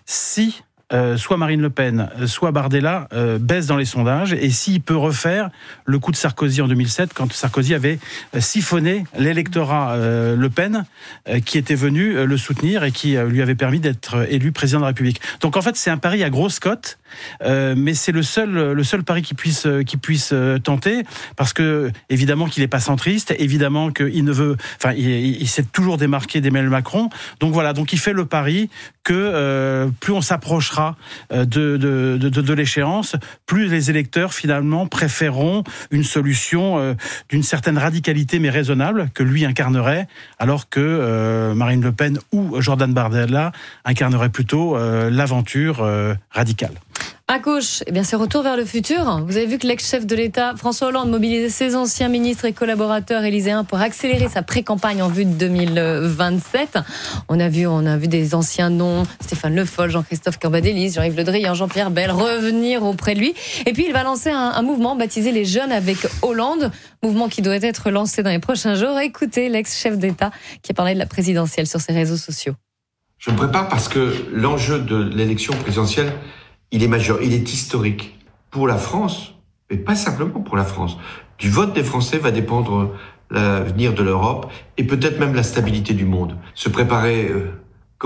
si euh, soit Marine Le Pen, soit Bardella euh, baissent dans les sondages, et s'il peut refaire le coup de Sarkozy en deux mille sept, quand Sarkozy avait siphonné l'électorat euh, Le Pen, euh, qui était venu euh, le soutenir et qui euh, lui avait permis d'être élu président de la République. Donc en fait, c'est un pari à grosse cote. Euh, mais c'est le seul, le seul pari qu'il puisse, qu'il puisse tenter, parce que évidemment qu'il n'est pas centriste, évidemment qu'il ne veut, enfin, il, il s'est toujours démarqué d'Emmanuel Macron. Donc voilà, donc il fait le pari que euh, plus on s'approchera de, de, de, de l'échéance, plus les électeurs finalement préféreront une solution euh, d'une certaine radicalité mais raisonnable que lui incarnerait, alors que euh, Marine Le Pen ou Jordan Bardella incarneraient plutôt euh, l'aventure euh, radicale. À gauche, eh bien, c'est retour vers le futur. Vous avez vu que l'ex-chef de l'État, François Hollande, mobilisait ses anciens ministres et collaborateurs élyséens pour accélérer sa pré-campagne en vue de deux mille vingt-sept. On a vu, on a vu des anciens noms, Stéphane Le Foll, Jean-Christophe Cambadélis, Jean-Yves Le Drian, Jean-Pierre Bel, revenir auprès de lui. Et puis, il va lancer un, un mouvement baptisé Les Jeunes avec Hollande. Mouvement qui doit être lancé dans les prochains jours. Écoutez l'ex-chef d'État qui a parlé de la présidentielle sur ses réseaux sociaux. Je me prépare parce que l'enjeu de l'élection présidentielle, il est majeur, il est historique pour la France, mais pas simplement pour la France. Du vote des Français va dépendre l'avenir de l'Europe et peut-être même la stabilité du monde. Se préparer euh, comment ?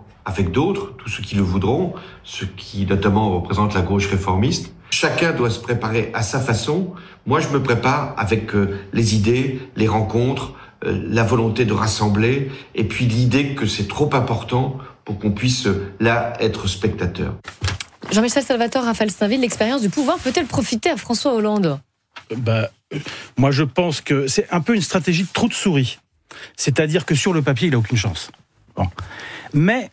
Avec d'autres, tous ceux qui le voudront, ceux qui notamment représentent la gauche réformiste. Chacun doit se préparer à sa façon. Moi, je me prépare avec euh, les idées, les rencontres, euh, la volonté de rassembler et puis l'idée que c'est trop important pour qu'on puisse euh, là être spectateur. Jean-Michel Salvatore, Raphaël Steinville, l'expérience du pouvoir peut-elle profiter à François Hollande ? Bah, euh, moi, je pense que c'est un peu une stratégie de trou de souris. C'est-à-dire que sur le papier, il n'a aucune chance. Bon. Mais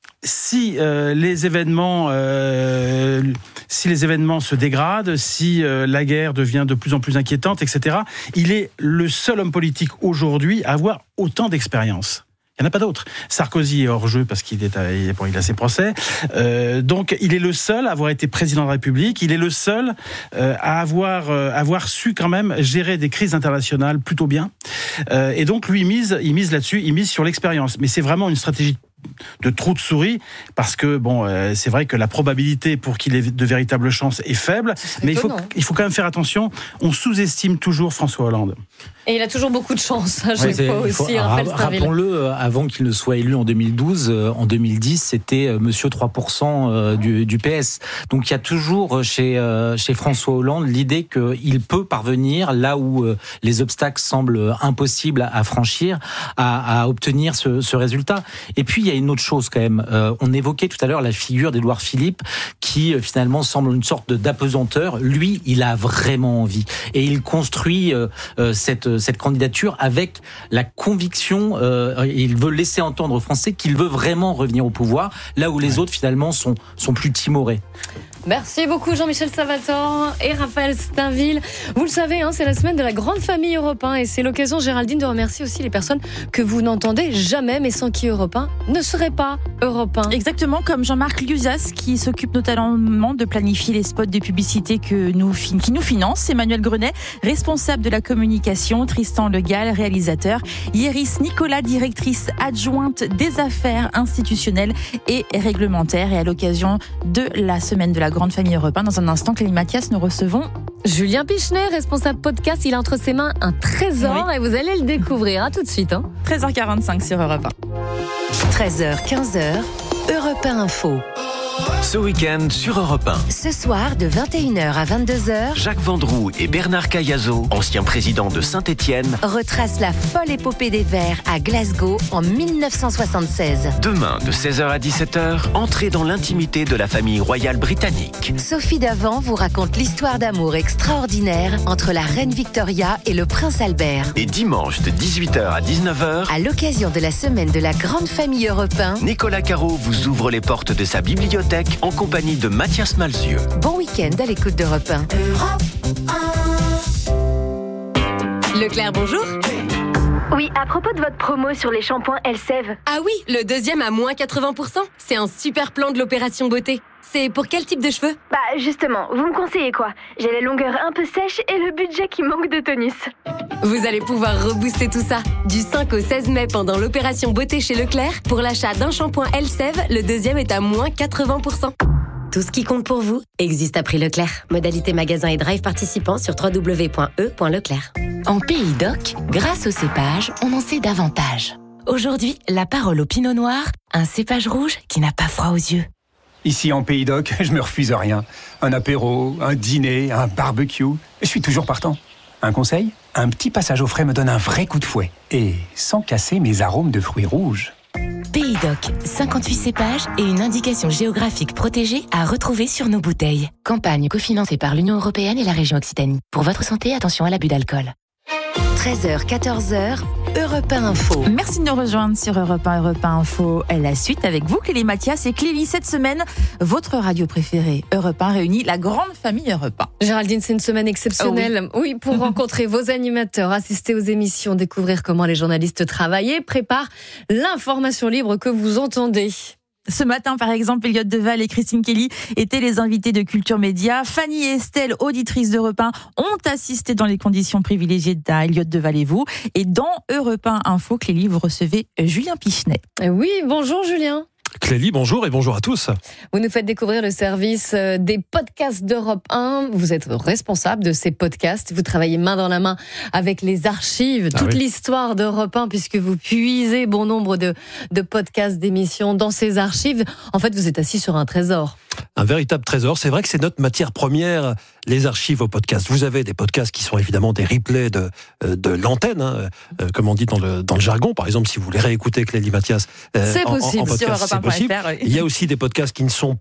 si euh, les événements, euh, si les événements se dégradent, si euh, la guerre devient de plus en plus inquiétante, et cetera, il est le seul homme politique aujourd'hui à avoir autant d'expérience. Il n'y en a pas d'autres. Sarkozy est hors jeu parce qu'il est à, bon, il a ses procès. Euh, donc, il est le seul à avoir été président de la République. Il est le seul euh, à avoir, euh, avoir su quand même gérer des crises internationales plutôt bien. Euh, et donc, lui, il mise, il mise là-dessus, il mise sur l'expérience. Mais c'est vraiment une stratégie de trou de souris, parce que bon, euh, c'est vrai que la probabilité pour qu'il ait de véritables chances est faible, mais il faut, il faut quand même faire attention. On sous-estime toujours François Hollande. Et il a toujours beaucoup de chance, je ouais, sais pas aussi. Faut, Raphaël rappelons-le, avant qu'il ne soit élu en deux mille douze, en deux mille dix, c'était Monsieur trois pour cent du, du P S. Donc il y a toujours chez, chez François Hollande l'idée qu'il peut parvenir, là où les obstacles semblent impossibles à franchir, à, à obtenir ce, ce résultat. Et puis il y a une autre chose quand même. On évoquait tout à l'heure la figure d'Édouard Philippe, qui finalement semble une sorte d'apesanteur. Lui, il a vraiment envie. Et il construit cette cette candidature avec la conviction, euh, il veut laisser entendre aux Français qu'il veut vraiment revenir au pouvoir, là où les ouais. autres finalement sont, sont plus timorés. Merci beaucoup Jean-Michel Salvatore et Raphaël Stainville. Vous le savez, hein, c'est la semaine de la grande famille Europe un et c'est l'occasion, Géraldine, de remercier aussi les personnes que vous n'entendez jamais, mais sans qui Europe un ne serait pas Europe un. Exactement, comme Jean-Marc Liuzas qui s'occupe notamment de planifier les spots de publicité que nous, qui nous financent. Emmanuel Grenet, responsable de la communication. Tristan Le Gall, réalisateur. Iris Nicolas, directrice adjointe des affaires institutionnelles et réglementaires. Et à l'occasion de la semaine de la grande famille Europe un, dans un instant, Clélie Mathias, nous recevons Julien Pichenet, responsable podcast. Il a entre ses mains un trésor oui. et vous allez le découvrir. À tout de suite. Hein. treize heures quarante-cinq sur Europe un. treize heures quinze, Europe un Info. Ce week-end sur Europe un. Ce soir, de vingt et une heures à vingt-deux heures, Jacques Vendroux et Bernard Cayazo, ancien président de Saint-Étienne, retracent la folle épopée des Verts à Glasgow en dix-neuf cent soixante-seize. Demain, de seize heures à dix-sept heures, entrez dans l'intimité de la famille royale britannique. Sophie Davant vous raconte l'histoire d'amour extraordinaire entre la reine Victoria et le prince Albert. Et dimanche, de dix-huit heures à dix-neuf heures, à l'occasion de la semaine de la grande famille Europe un, Nicolas Caro vous ouvre les portes de sa bibliothèque en compagnie de Mathias Malzieu. Bon week-end à l'écoute d'Europe un. Europe un. Leclerc, bonjour. Oui, à propos de votre promo sur les shampoings Elseve. Ah oui, le deuxième à moins quatre-vingts pour cent. C'est un super plan de l'opération beauté. C'est pour quel type de cheveux? Bah justement, vous me conseillez quoi? J'ai les longueurs un peu sèches et le budget qui manque de tonus. Vous allez pouvoir rebooster tout ça. Du cinq au seize mai pendant l'opération beauté chez Leclerc, pour l'achat d'un shampoing Elseve, le deuxième est à moins quatre-vingts pour cent. Tout ce qui compte pour vous existe à prix Leclerc. Modalité magasin et drive participants sur w w w point e point leclerc. En Pays d'Oc, grâce au cépage, on en sait davantage. Aujourd'hui, la parole au pinot noir, un cépage rouge qui n'a pas froid aux yeux. Ici en Pays d'Oc, je me refuse à rien. Un apéro, un dîner, un barbecue, je suis toujours partant. Un conseil ? Un petit passage au frais me donne un vrai coup de fouet. Et sans casser mes arômes de fruits rouges. Pays d'Oc, cinquante-huit cépages et une indication géographique protégée à retrouver sur nos bouteilles. Campagne cofinancée par l'Union européenne et la région Occitanie. Pour votre santé, attention à l'abus d'alcool. treize heures quatorze, Europe un Info. Merci de nous rejoindre sur Europe un, Europe un Info. La suite avec vous, Clélie Mathias et Clélie. Cette semaine, votre radio préférée, Europe un, réunit la grande famille Europe un. Géraldine, c'est une semaine exceptionnelle. Oh oui. oui, pour rencontrer vos animateurs, assister aux émissions, découvrir comment les journalistes travaillent et préparent l'information libre que vous entendez. Ce matin, par exemple, Elliott Deval et Christine Kelly étaient les invités de Culture Média. Fanny et Estelle, auditrices d'Europe un, ont assisté dans les conditions privilégiées d'Elliott Deval et vous. Et dans Europe un Info, Clélie, vous recevez Julien Pichenet. Oui, bonjour Julien. Clélie, bonjour et bonjour à tous. Vous nous faites découvrir le service des podcasts d'Europe un. Vous êtes responsable de ces podcasts. Vous travaillez main dans la main avec les archives, ah toute oui. l'histoire d'Europe un, puisque vous puisez bon nombre de, de podcasts, d'émissions dans ces archives. En fait, vous êtes assis sur un trésor. Un véritable trésor. C'est vrai que c'est notre matière première, les archives aux podcasts. Vous avez des podcasts qui sont évidemment des replays de, de l'antenne, hein, comme on dit dans le, dans le jargon. Par exemple, si vous voulez réécouter Clélie Mathias, c'est en, possible, en podcast, sur Europe un point F R, c'est possible. Oui. Il y a aussi des podcasts qui ne sont pas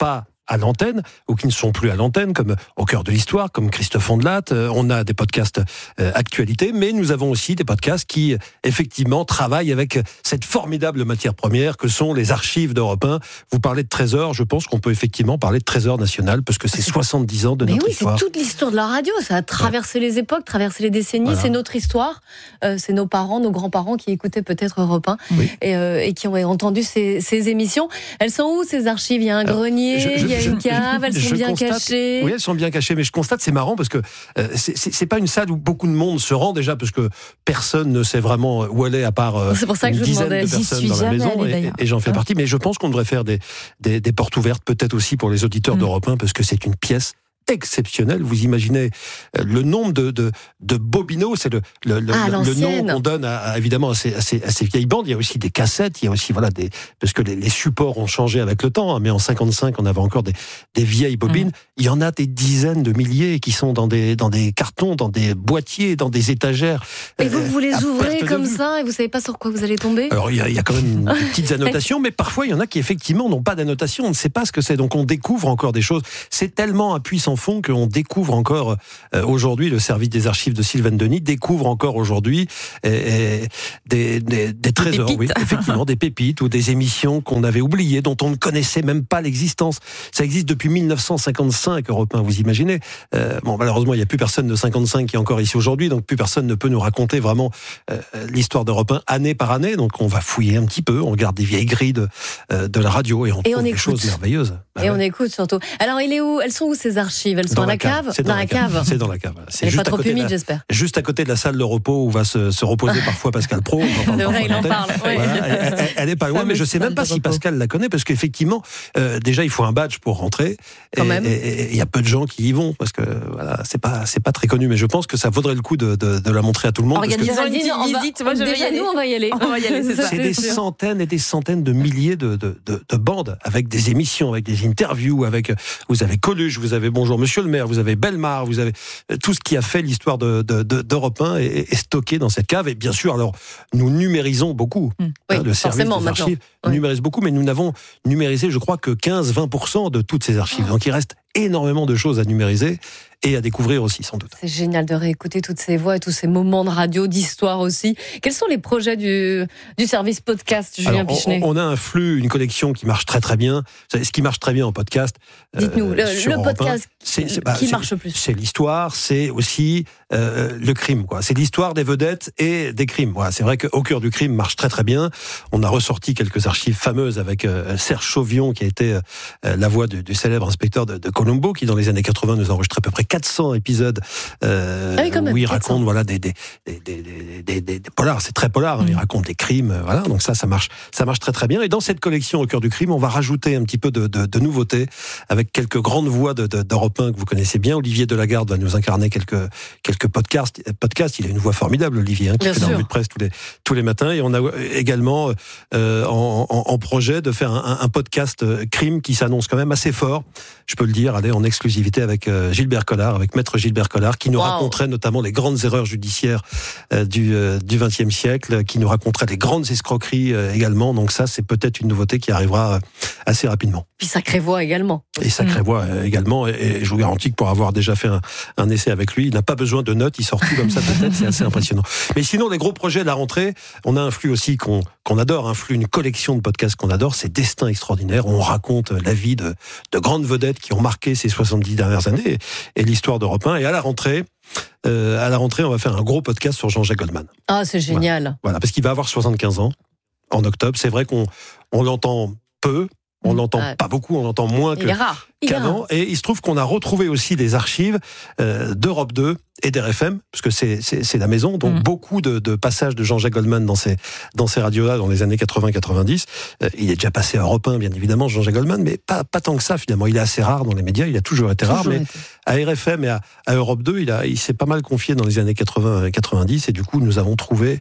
à l'antenne ou qui ne sont plus à l'antenne, comme Au cœur de l'histoire, comme Christophe Ondelat. Euh, on a des podcasts euh, actualité, mais nous avons aussi des podcasts qui, effectivement, travaillent avec cette formidable matière première que sont les archives d'Europe un. Vous parlez de Trésor, je pense qu'on peut effectivement parler de Trésor national, parce que c'est soixante-dix ans de mais notre oui, histoire. Mais oui, c'est toute l'histoire de la radio, ça a traversé ouais. les époques, traversé les décennies, voilà. C'est notre histoire, euh, c'est nos parents, nos grands-parents qui écoutaient peut-être Europe un oui. et, euh, et qui ont entendu ces, ces émissions. Elles sont où ces archives ? Il y a un Alors, grenier, je, je, il y a une cave, elles sont bien constate, cachées. Oui, elles sont bien cachées, mais je constate, c'est marrant parce que euh, c'est, c'est, c'est pas une salle où beaucoup de monde se rend déjà, parce que personne ne sait vraiment où elle est à part euh, c'est pour ça que une je dizaine demandais. de personnes dans la maison, allée, et, et j'en fais hein partie. Mais je pense qu'on devrait faire des, des, des portes ouvertes, peut-être aussi pour les auditeurs mmh. d'Europe un, parce que c'est une pièce exceptionnel. Vous imaginez le nombre de, de, de bobineaux, c'est le, le, le, ah, le nom qu'on donne à, à, évidemment à ces, à, ces, à ces vieilles bandes. Il y a aussi des cassettes, il y a aussi, voilà, des, parce que les, les supports ont changé avec le temps, hein, mais en cinquante-cinq, on avait encore des, des vieilles bobines. Mmh. Il y en a des dizaines de milliers qui sont dans des, dans des cartons, dans des boîtiers, dans des étagères. Et vous, vous les ouvrez comme ça et vous savez pas sur quoi vous allez tomber ? Alors, il y a, il y a quand même des petites annotations, mais parfois, il y en a qui, effectivement, n'ont pas d'annotation. On ne sait pas ce que c'est. Donc, on découvre encore des choses. C'est tellement un puissant fond qu'on découvre découvre encore euh, aujourd'hui, le service des archives de Sylvain Denis découvre encore aujourd'hui et, et des, des, des trésors, oui, effectivement, des pépites ou des émissions qu'on avait oubliées, dont on ne connaissait même pas l'existence. Ça existe depuis mille neuf cent cinquante-cinq, Europe un, vous imaginez. Euh, bon, malheureusement, il n'y a plus personne de cinquante-cinq qui est encore ici aujourd'hui, donc plus personne ne peut nous raconter vraiment euh, l'histoire d'Europe un année par année. Donc on va fouiller un petit peu, on regarde des vieilles grilles de, euh, de la radio et on et trouve on des écoute. choses merveilleuses. Bah et ouais. on écoute surtout. Alors, il est où ? Elles sont où ces archives ? Elles sont dans, dans la cave, cave C'est dans, dans la cave. cave. C'est dans la cave. C'est juste pas trop humide, la, j'espère. Juste à côté de la salle de repos où va se, se reposer parfois Pascal Praud. C'est vrai, il en parle. Ouais. Voilà, elle, elle, elle est pas loin, mais je sais même pas si Pascal la connaît, parce qu'effectivement, euh, déjà, il faut un badge pour rentrer. Quand même. Et il y a peu de gens qui y vont, parce que voilà, c'est pas, c'est pas très connu, mais je pense que ça vaudrait le coup de, de, de la montrer à tout le monde. Organisons une petite visite. Moi, je vais y aller. Nous, on va y aller. On va y aller, c'est ça. C'est des centaines et des centaines de milliers de, de, de, de bandes, avec des émissions, avec des interviews, avec, vous avez Coluche, vous avez Bonjour Monsieur le maire, vous avez Bellemare, vous avez tout ce qui a fait l'histoire de, de, de, d'Europe un est, est stocké dans cette cave. Et bien sûr, alors, nous numérisons beaucoup. Mmh. Oui, hein, le service des archives oui. numérise beaucoup, mais nous n'avons numérisé, je crois, que quinze à vingt pour cent de toutes ces archives. Oh. Donc il reste énormément de choses à numériser et à découvrir aussi, sans doute. C'est génial de réécouter toutes ces voix et tous ces moments de radio, d'histoire aussi. Quels sont les projets du, du service podcast, Julien Alors, Pichenet ? on, on a un flux, une collection qui marche très très bien. Ce qui marche très bien en podcast. Dites-nous, euh, le, le podcast un, c'est, c'est, bah, qui marche le plus. C'est l'histoire, c'est aussi euh, le crime, quoi. C'est l'histoire des vedettes et des crimes. Voilà, c'est vrai qu'Au cœur du crime marche très très bien. On a ressorti quelques archives fameuses avec euh, Serge Chauvion, qui a été euh, la voix du, du célèbre inspecteur de, de Colombo, qui dans les années quatre-vingts nous a enregistré à peu près quatre cents épisodes euh, ah oui, même, où il raconte voilà des des des des des, des, des, des polars, c'est très polar, mmh. il raconte des crimes, euh, voilà, donc ça ça marche ça marche très très bien. Et dans cette collection Au cœur du crime, on va rajouter un petit peu de de, de nouveautés avec quelques grandes voix de, de d'Europe un que vous connaissez bien. Olivier Delagarde va nous incarner quelques quelques podcasts podcasts, il a une voix formidable, Olivier, hein, qui bien fait sûr. La revue de presse tous les tous les matins. Et on a également euh, en, en, en projet de faire un, un podcast crime qui s'annonce quand même assez fort, je peux le dire, allez, en exclusivité avec euh, Gilbert Collard, avec Maître Gilbert Collard, qui nous wow. raconterait notamment les grandes erreurs judiciaires euh, du euh, du vingtième siècle, qui nous raconterait les grandes escroqueries euh, également. Donc ça, c'est peut-être une nouveauté qui arrivera euh, assez rapidement. Puis sacrée voix également. Et sacrée mmh. voix euh, également. Et, et je vous garantis que pour avoir déjà fait un, un essai avec lui, il n'a pas besoin de notes, il sort tout comme ça de tête, c'est assez impressionnant. Mais sinon, les gros projets de la rentrée, on a un flux aussi qu'on qu'on adore, un flux, une collection de podcasts qu'on adore, c'est Destin extraordinaire. On raconte la vie de, de grandes vedettes qui ont marqué ces soixante-dix dernières années et, et l'histoire d'Europe un. Et à la rentrée, euh, à la rentrée, on va faire un gros podcast sur Jean-Jacques Goldman. Ah, c'est génial. Voilà, voilà, parce qu'il va avoir soixante-quinze ans en octobre. C'est vrai qu'on on l'entend peu. On n'entend ah. pas beaucoup, on entend moins que, qu'avant. Et il se trouve qu'on a retrouvé aussi des archives euh, d'Europe deux et d'R F M, parce que c'est, c'est, c'est la maison. Donc mmh. beaucoup de, de passages de Jean-Jacques Goldman dans ces, dans ces radios-là, dans les années quatre-vingts quatre-vingt-dix. Euh, il est déjà passé à Europe un, bien évidemment, Jean-Jacques Goldman, mais pas, pas tant que ça, finalement. Il est assez rare dans les médias, il a toujours été toujours rare, été. Mais à R F M et à, à Europe deux, il, a, il s'est pas mal confié dans les années quatre-vingts quatre-vingt-dix, et du coup, nous avons trouvé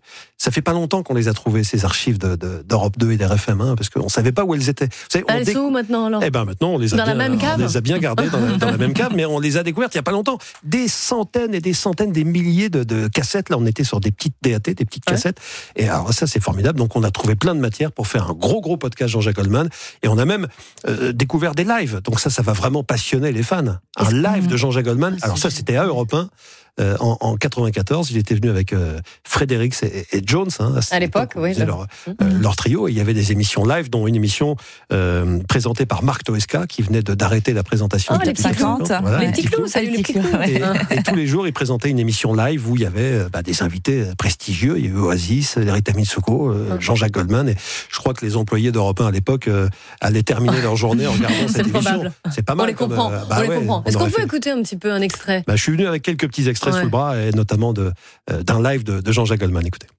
Ça fait pas longtemps qu'on les a trouvées, ces archives de, de, d'Europe deux et d'R F M, hein, parce qu'on savait pas où elles étaient. Vous savez, on Elles sont où maintenant alors? Eh ben maintenant, on les a Dans bien, la même cave on les a bien gardées dans la, dans la même cave, mais on les a découvertes il y a pas longtemps. Des centaines et des centaines, des milliers de, de cassettes. Là, on était sur des petites D A T, des petites ouais. cassettes. Et alors ça, c'est formidable. Donc on a trouvé plein de matière pour faire un gros gros podcast Jean-Jacques Goldman. Et on a même euh, découvert des lives. Donc ça, ça va vraiment passionner les fans. Un live de Jean-Jacques Goldman. Alors ça, c'était à Europe un. Euh, en, en quatre-vingt-quatorze, il était venu avec euh, Frédéric et, et Jones. Hein, à, à l'époque, oui. Leur, mm-hmm. euh, leur trio. Et il y avait des émissions live, dont une émission euh, présentée par Marc Toesca, qui venait de, d'arrêter la présentation. Oh, les petits clous. Voilà, les petits clous, salut les petits clous. Et, et tous les jours, il présentait une émission live où il y avait bah, des invités prestigieux. Il y avait Oasis, Rita Mitsouko, euh, Jean-Jacques Goldman. Et je crois que les employés d'Europe un à l'époque euh, allaient terminer leur journée en regardant cette émission. Probable. C'est pas mal. On les comprend. Comme, euh, bah, on les ouais, comprend. on Est-ce qu'on peut fait... écouter un petit peu un extrait? bah, Je suis venu avec quelques petits extraits ouais. sous le bras, et notamment de, euh, d'un live de, de Jean-Jacques Goldman. Écoutez.